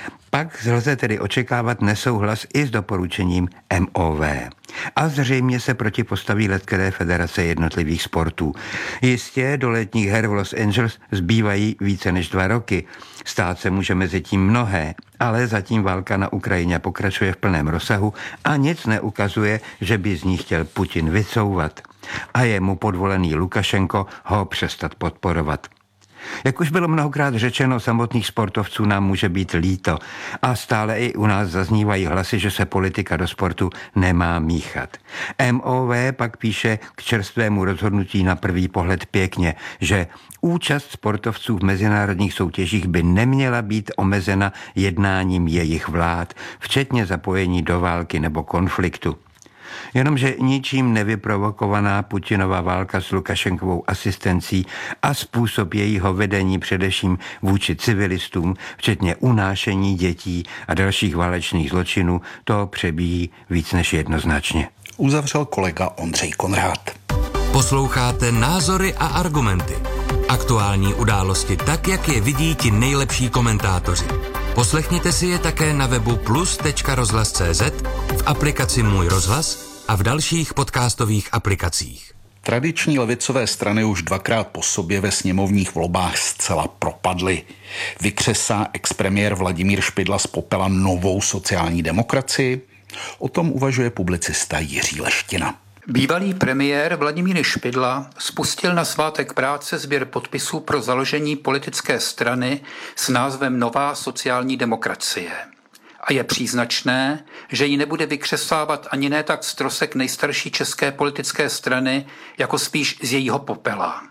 Pak lze tedy očekávat nesouhlas i s doporučením M O V. A zřejmě se proti postaví letkové federace jednotlivých sportů. Jistě do letních her v Los Angeles zbývají více než dva roky. Stát se může mezi tím mnohé, ale zatím válka na Ukrajině pokračuje v plném rozsahu a nic neukazuje, že by z ní chtěl Putin vycouvat. A je mu podvolený Lukašenko ho přestat podporovat. Jak už bylo mnohokrát řečeno, samotných sportovců nám může být líto. A stále i u nás zaznívají hlasy, že se politika do sportu nemá míchat. M O V pak píše k čerstvému rozhodnutí na první pohled pěkně, že účast sportovců v mezinárodních soutěžích by neměla být omezena jednáním jejich vlád, včetně zapojení do války nebo konfliktu. Jenomže ničím nevyprovokovaná Putinova válka s Lukašenkovou asistencí a způsob jejího vedení především vůči civilistům, včetně unášení dětí a dalších válečných zločinů, to přebíjí víc než jednoznačně. Uzavřel kolega Ondřej Konrád. Posloucháte Názory a argumenty. Aktuální události tak, jak je vidí ti nejlepší komentátoři. Poslechněte si je také na webu plus tečka rozhlas tečka cé zet, v aplikaci Můj rozhlas a v dalších podcastových aplikacích. Tradiční levicové strany už dvakrát po sobě ve sněmovních volbách zcela propadly. Vykřesá expremiér Vladimír Špidla z popela novou sociální demokracii? O tom uvažuje publicista Jiří Leština. Bývalý premiér Vladimír Špidla spustil na svátek práce sběr podpisů pro založení politické strany s názvem Nová sociální demokracie. A je příznačné, že ji nebude vykřesávat ani ne tak strosek nejstarší české politické strany, jako spíš z jejího popela.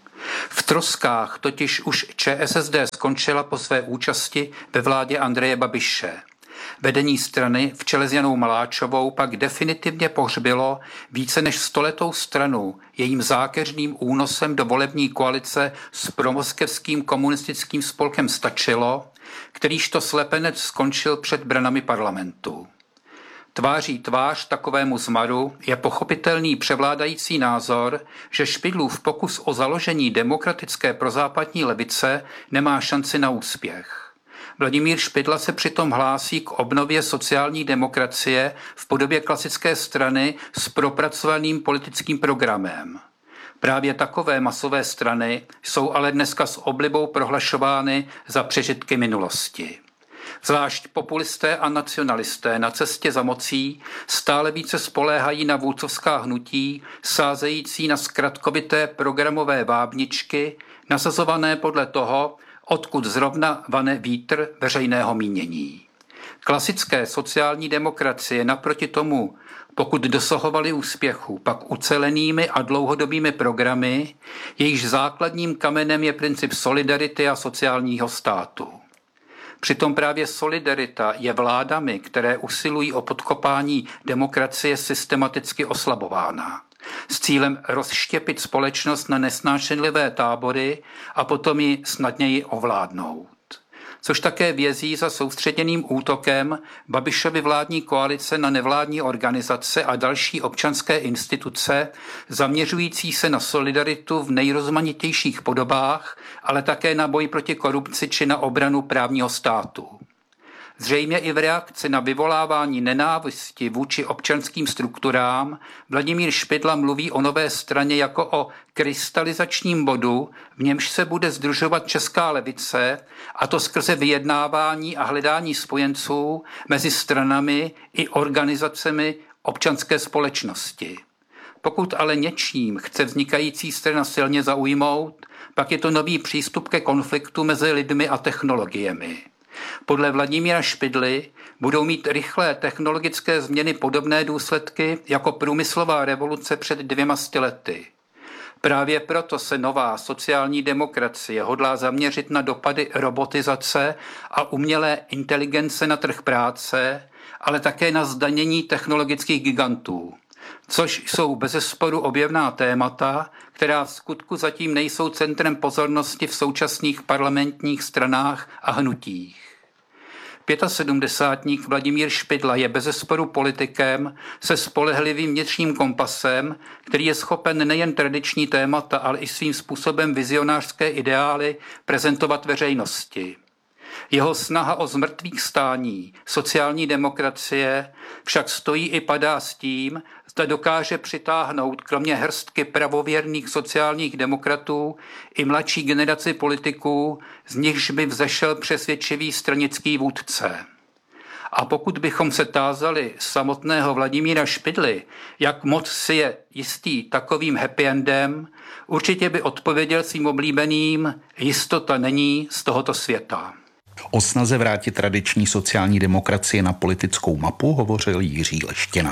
V troskách totiž už Č S S D skončila po své účasti ve vládě Andreje Babiše. Vedení strany v čele s Janou Maláčovou pak definitivně pohřbilo více než stoletou stranu jejím zákeřným únosem do volební koalice s promoskevským komunistickým spolkem Stačilo, kterýž to slepenec skončil před branami parlamentu. Tváří tvář takovému zmaru je pochopitelný převládající názor, že Špidlův pokus o založení demokratické prozápadní levice nemá šanci na úspěch. Vladimír Špidla se přitom hlásí k obnově sociální demokracie v podobě klasické strany s propracovaným politickým programem. Právě takové masové strany jsou ale dneska s oblibou prohlašovány za přežitky minulosti. Zvlášť populisté a nacionalisté na cestě za mocí stále více spoléhají na vůdcovská hnutí, sázející na zkratkovité programové vábničky, nasazované podle toho, odkud zrovna vane vítr veřejného mínění. Klasické sociální demokracie naproti tomu, pokud dosahovaly úspěchu, pak ucelenými a dlouhodobými programy, jejichž základním kamenem je princip solidarity a sociálního státu. Přitom právě solidarita je vládami, které usilují o podkopání demokracie, systematicky oslabována s cílem rozštěpit společnost na nesnášenlivé tábory a potom ji snadněji ovládnout. Což také vězí za soustředěným útokem Babišovy vládní koalice na nevládní organizace a další občanské instituce, zaměřující se na solidaritu v nejrozmanitějších podobách, ale také na boj proti korupci či na obranu právního státu. Zřejmě i v reakci na vyvolávání nenávisti vůči občanským strukturám Vladimír Špidla mluví o nové straně jako o krystalizačním bodu, v němž se bude sdružovat česká levice, a to skrze vyjednávání a hledání spojenců mezi stranami i organizacemi občanské společnosti. Pokud ale něčím chce vznikající strana silně zaujmout, pak je to nový přístup ke konfliktu mezi lidmi a technologiemi. Podle Vladimíra Špidly budou mít rychlé technologické změny podobné důsledky jako průmyslová revoluce před dvěma sty lety. Právě proto se nová sociální demokracie hodlá zaměřit na dopady robotizace a umělé inteligence na trh práce, ale také na zdanění technologických gigantů, což jsou bezesporu objevná témata, která v skutku zatím nejsou centrem pozornosti v současných parlamentních stranách a hnutích. sedmdesátník Vladimír Špidla je bezesporu politikem se spolehlivým vnitřním kompasem, který je schopen nejen tradiční témata, ale i svým způsobem vizionářské ideály prezentovat veřejnosti. Jeho snaha o zmrtvých stání sociální demokracie však stojí i padá s tím, zda dokáže přitáhnout kromě hrstky pravověrných sociálních demokratů i mladší generaci politiků, z nichž by vzešel přesvědčivý stranický vůdce. A pokud bychom se tázali samotného Vladimíra Špidly, jak moc si je jistý takovým happy endem, určitě by odpověděl svým oblíbeným: jistota není z tohoto světa. O snaze vrátit tradiční sociální demokracii na politickou mapu hovořil Jiří Leštěna.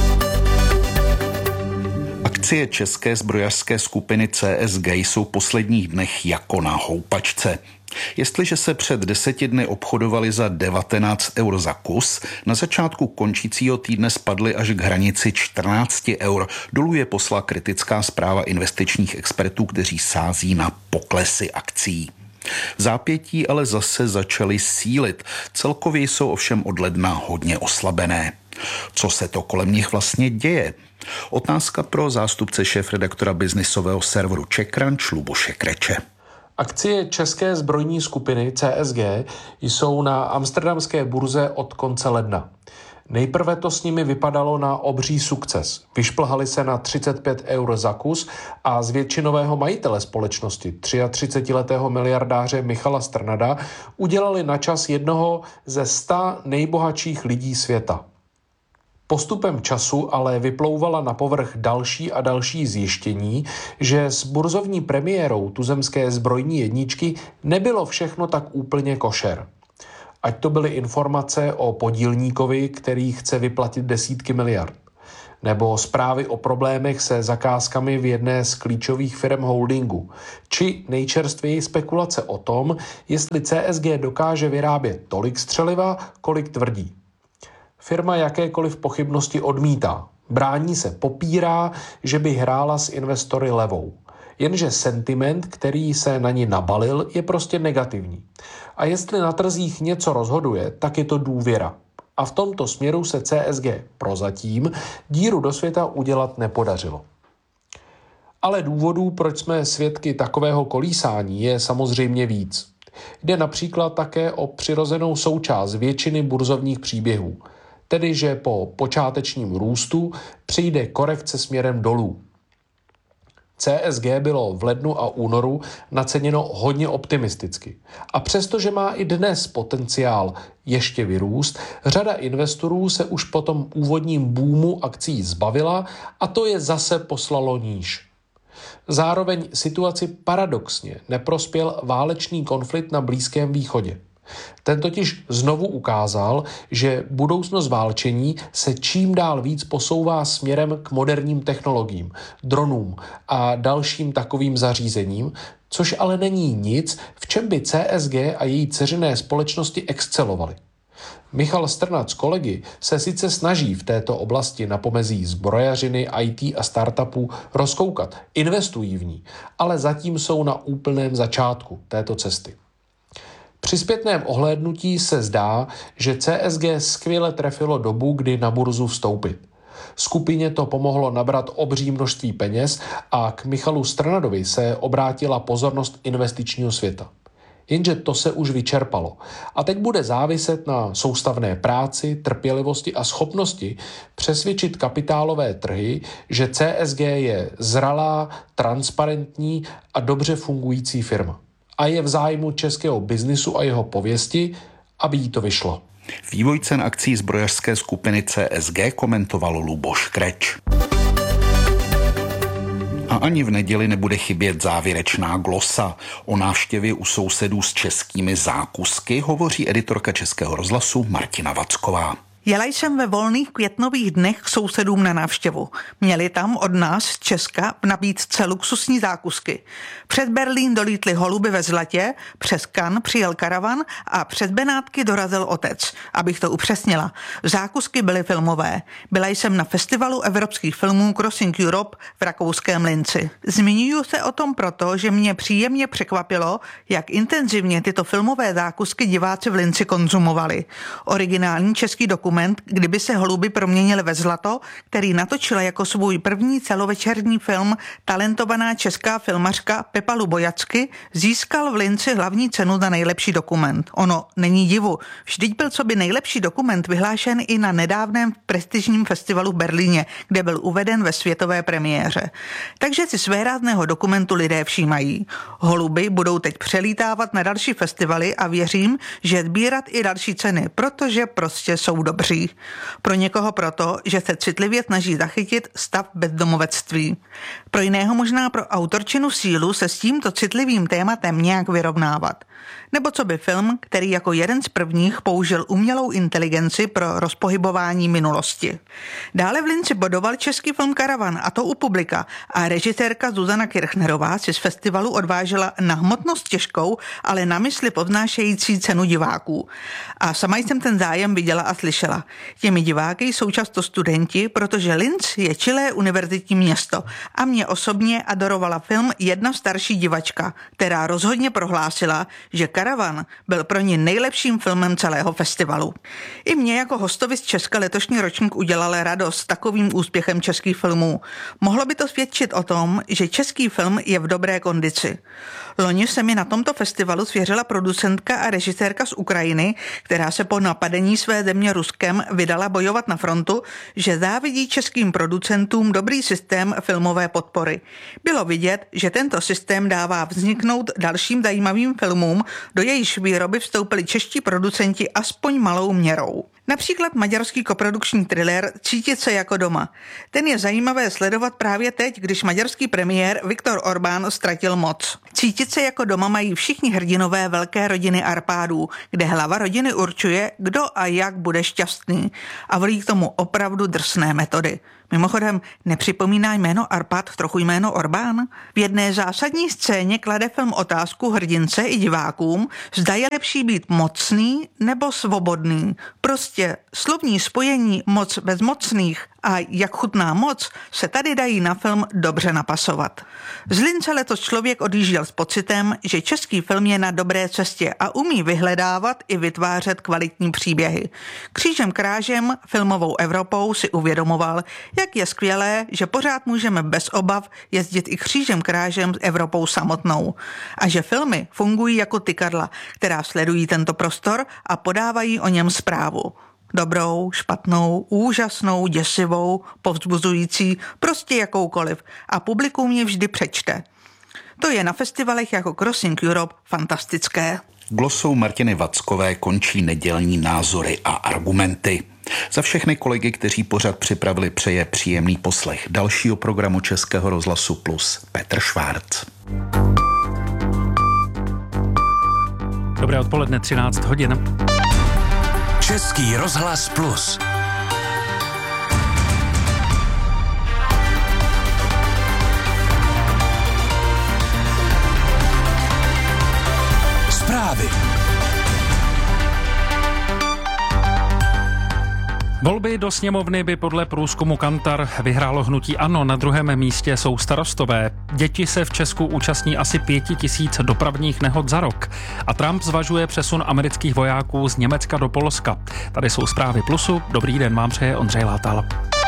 Akcie české zbrojařské skupiny C S G jsou v posledních dnech jako na houpačce. Jestliže se před deseti dny obchodovali za devatenáct eur za kus, na začátku končícího týdne spadly až k hranici čtrnáct eur. Dolů je poslala kritická zpráva investičních expertů, kteří sází na poklesy akcií. V zápětí ale zase začaly sílit. Celkově jsou ovšem od ledna hodně oslabené. Co se to kolem nich vlastně děje? Otázka pro zástupce šéfredaktora biznisového serveru CzechCrunch Luboše Kreče. Akcie české zbrojní skupiny C S G jsou na amsterdamské burze od konce ledna. Nejprve to s nimi vypadalo na obří sukces. Vyšplhali se na třicet pět eur za kus a z většinového majitele společnosti, třiatřicetiletého miliardáře Michala Strnada, udělali na čas jednoho ze sta nejbohatších lidí světa. Postupem času ale vyplouvala na povrch další a další zjištění, že s burzovní premiérou tuzemské zbrojní jedničky nebylo všechno tak úplně košer. Ať to byly informace o podílníkovi, který chce vyplatit desítky miliard, nebo zprávy o problémech se zakázkami v jedné z klíčových firm holdingu, či nejčerstvěji spekulace o tom, jestli C S G dokáže vyrábět tolik střeliva, kolik tvrdí. Firma jakékoliv pochybnosti odmítá. Brání se, popírá, že by hrála s investory levou. Jenže sentiment, který se na ní nabalil, je prostě negativní. A jestli na trzích něco rozhoduje, tak je to důvěra. A v tomto směru se C S G prozatím díru do světa udělat nepodařilo. Ale důvodů, proč jsme svědky takového kolísání, je samozřejmě víc. Jde například také o přirozenou součást většiny burzovních příběhů. Tedy, že po počátečním růstu přijde korekce směrem dolů. C S G bylo v lednu a únoru naceněno hodně optimisticky. A přestože má i dnes potenciál ještě vyrůst, řada investorů se už po tom úvodním boomu akcií zbavila a to je zase poslalo níž. Zároveň situaci paradoxně neprospěl válečný konflikt na Blízkém východě. Ten totiž znovu ukázal, že budoucnost válčení se čím dál víc posouvá směrem k moderním technologiím, dronům a dalším takovým zařízením, což ale není nic, v čem by C S G a její dceřiné společnosti excelovaly. Michal Strnad s kolegy se sice snaží v této oblasti na pomezí zbrojařiny, í té a startupů rozkoukat, investují v ní, ale zatím jsou na úplném začátku této cesty. Při zpětném ohlédnutí se zdá, že C S G skvěle trefilo dobu, kdy na burzu vstoupit. Skupině to pomohlo nabrat obří množství peněz a k Michalu Strnadovi se obrátila pozornost investičního světa. Jenže to se už vyčerpalo a teď bude záviset na soustavné práci, trpělivosti a schopnosti přesvědčit kapitálové trhy, že C S G je zralá, transparentní a dobře fungující firma. A je v zájmu českého biznisu a jeho pověsti, aby jí to vyšlo. Vývoj cen akcí zbrojařské skupiny C S G komentoval Luboš Kreč. A ani v neděli nebude chybět závěrečná glosa. O návštěvě u sousedů s českými zákusky hovoří editorka Českého rozhlasu Martina Vacková. Jela jsem ve volných květnových dnech k sousedům na návštěvu. Měli tam od nás z Česka v nabídce luxusní zákusky. Před Berlín dolítly holuby ve zlatě, přes Cannes přijel karavan a před Benátky dorazil otec. Abych to upřesnila. Zákusky byly filmové. Byla jsem na festivalu evropských filmů Crossing Europe v rakouském Linci. Zmiňuji se o tom proto, že mě příjemně překvapilo, jak intenzivně tyto filmové zákusky diváci v Linci konzumovali. Originální český dokument dokument Kdyby se holuby proměnily ve zlato, který natočila jako svůj první celovečerní film talentovaná česká filmařka Pepa Lubojacky, získal v Linci hlavní cenu za nejlepší dokument. Ono není divu, vždyť byl coby nejlepší dokument vyhlášen i na nedávném prestižním festivalu v Berlíně, kde byl uveden ve světové premiéře. Takže si svérázného dokumentu lidé všímají. Holuby budou teď přelítávat na další festivaly a věřím, že sbírat i další ceny, protože prostě jsou dobří. Pro někoho proto, že se citlivě snaží zachytit stav bezdomovectví. Pro jiného možná pro autorčinu sílu se s tímto citlivým tématem nějak vyrovnávat. Nebo co by film, který jako jeden z prvních použil umělou inteligenci pro rozpohybování minulosti. Dále v Linci bodoval český film Karavan, a to u publika, a režisérka Zuzana Kirchnerová si z festivalu odvážela na hmotnost těžkou, ale na mysli povznášející cenu diváků. A sama jsem ten zájem viděla a slyšela. Těmi diváky jsou často studenti, protože Linz je čilé univerzitní město a mě osobně adorovala film jedna starší divačka, která rozhodně prohlásila, že Karavan byl pro ní nejlepším filmem celého festivalu. I mě jako hostovi z Česka letošní ročník udělal radost takovým úspěchem českých filmů. Mohlo by to svědčit o tom, že český film je v dobré kondici. Loni se mi na tomto festivalu svěřila producentka a režisérka z Ukrajiny, která se po napadení své země Ruskem vydala bojovat na frontu, že závidí českým producentům dobrý systém filmové podpory. Bylo vidět, že tento systém dává vzniknout dalším zajímavým filmům, do jejíž výroby vstoupili čeští producenti aspoň malou měrou. Například maďarský koprodukční thriller Cítit se jako doma. Ten je zajímavé sledovat právě teď, když maďarský premiér Viktor Orbán ztratil moc. Cítit se jako doma mají všichni hrdinové velké rodiny Arpádů, kde hlava rodiny určuje, kdo a jak bude šťastný, a volí k tomu opravdu drsné metody. Mimochodem, nepřipomíná jméno Arpád trochu jméno Orbán? V jedné zásadní scéně klade film otázku hrdince i divákům, zda je lepší být mocný nebo svobodný. Prostě slovní spojení moc bezmocných a jak chutná moc se tady dají na film dobře napasovat. Z Lince letos člověk odjížděl s pocitem, že český film je na dobré cestě a umí vyhledávat i vytvářet kvalitní příběhy. Křížem krážem filmovou Evropou si uvědomoval, jak je skvělé, že pořád můžeme bez obav jezdit i křížem krážem s Evropou samotnou. A že filmy fungují jako tykadla, která sledují tento prostor a podávají o něm zprávu. Dobrou, špatnou, úžasnou, děsivou, povzbuzující, prostě jakoukoliv. A publikum ji vždy přečte. To je na festivalech jako Crossing Europe fantastické. Glosou Martiny Vackové končí nedělní názory a argumenty. Za všechny kolegy, kteří pořad připravili, přeje příjemný poslech dalšího programu Českého rozhlasu Plus Petr Švárc. Dobré odpoledne, třináct hodin. Český rozhlas Plus. Zprávy. Volby do sněmovny by podle průzkumu Kantar vyhrálo hnutí ANO, na druhém místě jsou Starostové. Děti se v Česku účastní asi pěti tisíc dopravních nehod za rok a Trump zvažuje přesun amerických vojáků z Německa do Polska. Tady jsou zprávy Plusu. Dobrý den, vám přeje Ondřej Látal.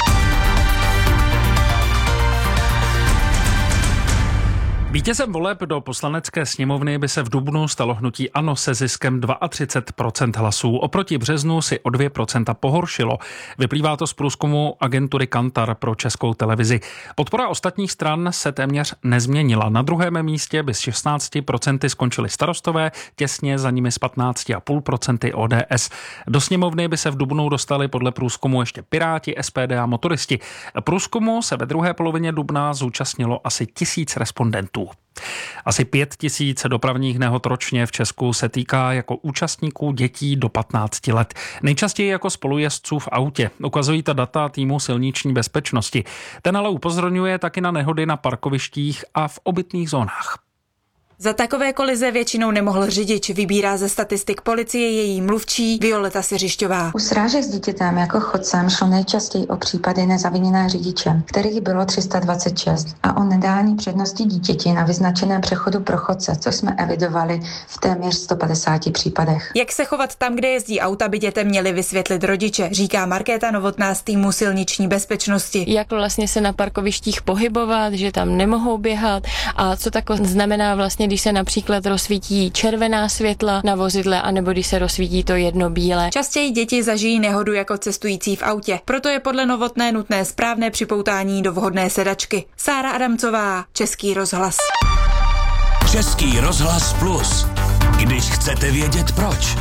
Vítězem voleb do poslanecké sněmovny by se v dubnu stalo hnutí ANO se ziskem třicet dva procent hlasů. Oproti březnu si o dvě procenta pohoršilo. Vyplývá to z průzkumu agentury Kantar pro Českou televizi. Podpora ostatních stran se téměř nezměnila. Na druhém místě by s šestnáct procent skončili Starostové, těsně za nimi s patnáct celá pět procenta O D S. Do sněmovny by se v dubnu dostali podle průzkumu ještě Piráti, S P D a motoristi. Průzkumu se ve druhé polovině dubna zúčastnilo asi tisíc respondentů. Asi pět tisíc dopravních nehod ročně v Česku se týká jako účastníků dětí do patnácti let. Nejčastěji jako spolujezdců v autě. Ukazují ta data týmu silniční bezpečnosti. Ten ale upozorňuje taky na nehody na parkovištích a v obytných zónách. Za takové kolize většinou nemohl řidič, vybírá ze statistik policie její mluvčí Violeta Siřišťová. U srážek s dítětem jako chodcem šlo nejčastěji o případy nezaviněné řidiče, kterých bylo tři sta dvacet šest, a o nedání přednosti dítěti na vyznačeném přechodu pro chodce, co jsme evidovali v téměř sto padesáti případech. Jak se chovat tam, kde jezdí auta, by dětem měli vysvětlit rodiče, říká Markéta Novotná z týmu silniční bezpečnosti. Jak vlastně se na parkovištích pohybovat, že tam nemohou běhat a co tak znamená vlastně, když se například rozsvítí červená světla na vozidle, anebo když se rozsvítí to jedno bílé. Častěji děti zažijí nehodu jako cestující v autě, proto je podle Novotné nutné správné připoutání do vhodné sedačky. Sára Adamcová, Český rozhlas. Český rozhlas Plus. Když chcete vědět proč.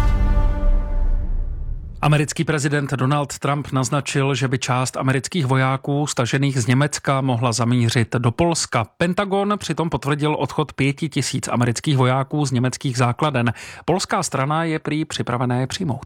Americký prezident Donald Trump naznačil, že by část amerických vojáků stažených z Německa mohla zamířit do Polska. Pentagon přitom potvrdil odchod pěti tisíc amerických vojáků z německých základen. Polská strana je prý připravená je přijmout.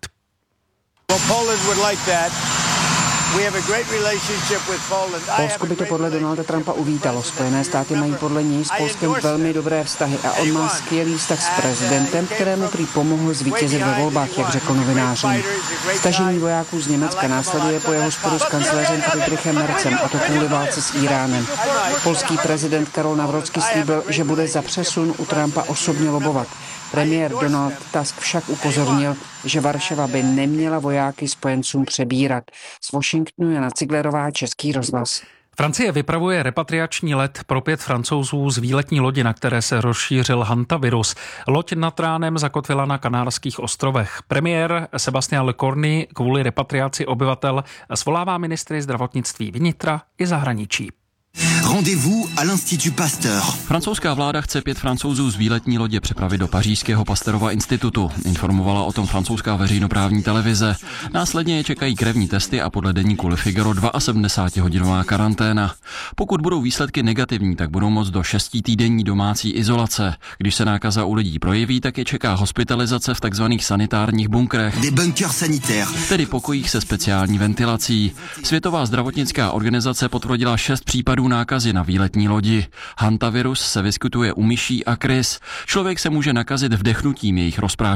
Polsko by to podle Donalda Trumpa uvítalo. Spojené státy mají podle něj s Polskem velmi dobré vztahy a on má skvělý vztah s prezidentem, kterému prý pomohl zvítězit ve volbách, jak řekl novinářům. Stažení vojáků z Německa následuje po jeho sporu s kancléřem Friedrichem Merzem, a to kvůli válce s Íránem. Polský prezident Karol Nawrocki slíbil, že bude za přesun u Trumpa osobně lobovat. Premiér Donald Tusk však upozornil, že Varšava by neměla vojáky spojencům přebírat. Z Washingtonu Jana Ciglerová, Český rozhlas. Francie vypravuje repatriační let pro pět Francouzů z výletní lodi, na které se rozšířil hantavirus. Loď nad ránem zakotvila na Kanárských ostrovech. Premiér Sébastien Lecornu kvůli repatriaci obyvatel svolává ministry zdravotnictví vnitra i zahraničí. Rendez-vous à l'Institut Pasteur. Francouzská vláda chce pět Francouzů z výletní lodě přepravit do pařížského Pasteurova institutu. Informovala o tom francouzská veřejnoprávní televize. Následně je čekají krevní testy a podle deníku Le Figaro sedmdesátihodinová karanténa. Pokud budou výsledky negativní, tak budou moct do šestitýdenní domácí izolace. Když se nákaza u lidí projeví, tak je čeká hospitalizace v takzvaných sanitárních bunkrech. Des bunkers sanitaires. Tedy pokojích se speciální ventilací. Světová zdravotnická organizace potvrdila šest případů nákazy na výletní lodi. Hantavirus se vyskytuje u myší a krys. Člověk se může nakazit vdechnutím jejich rozprášení.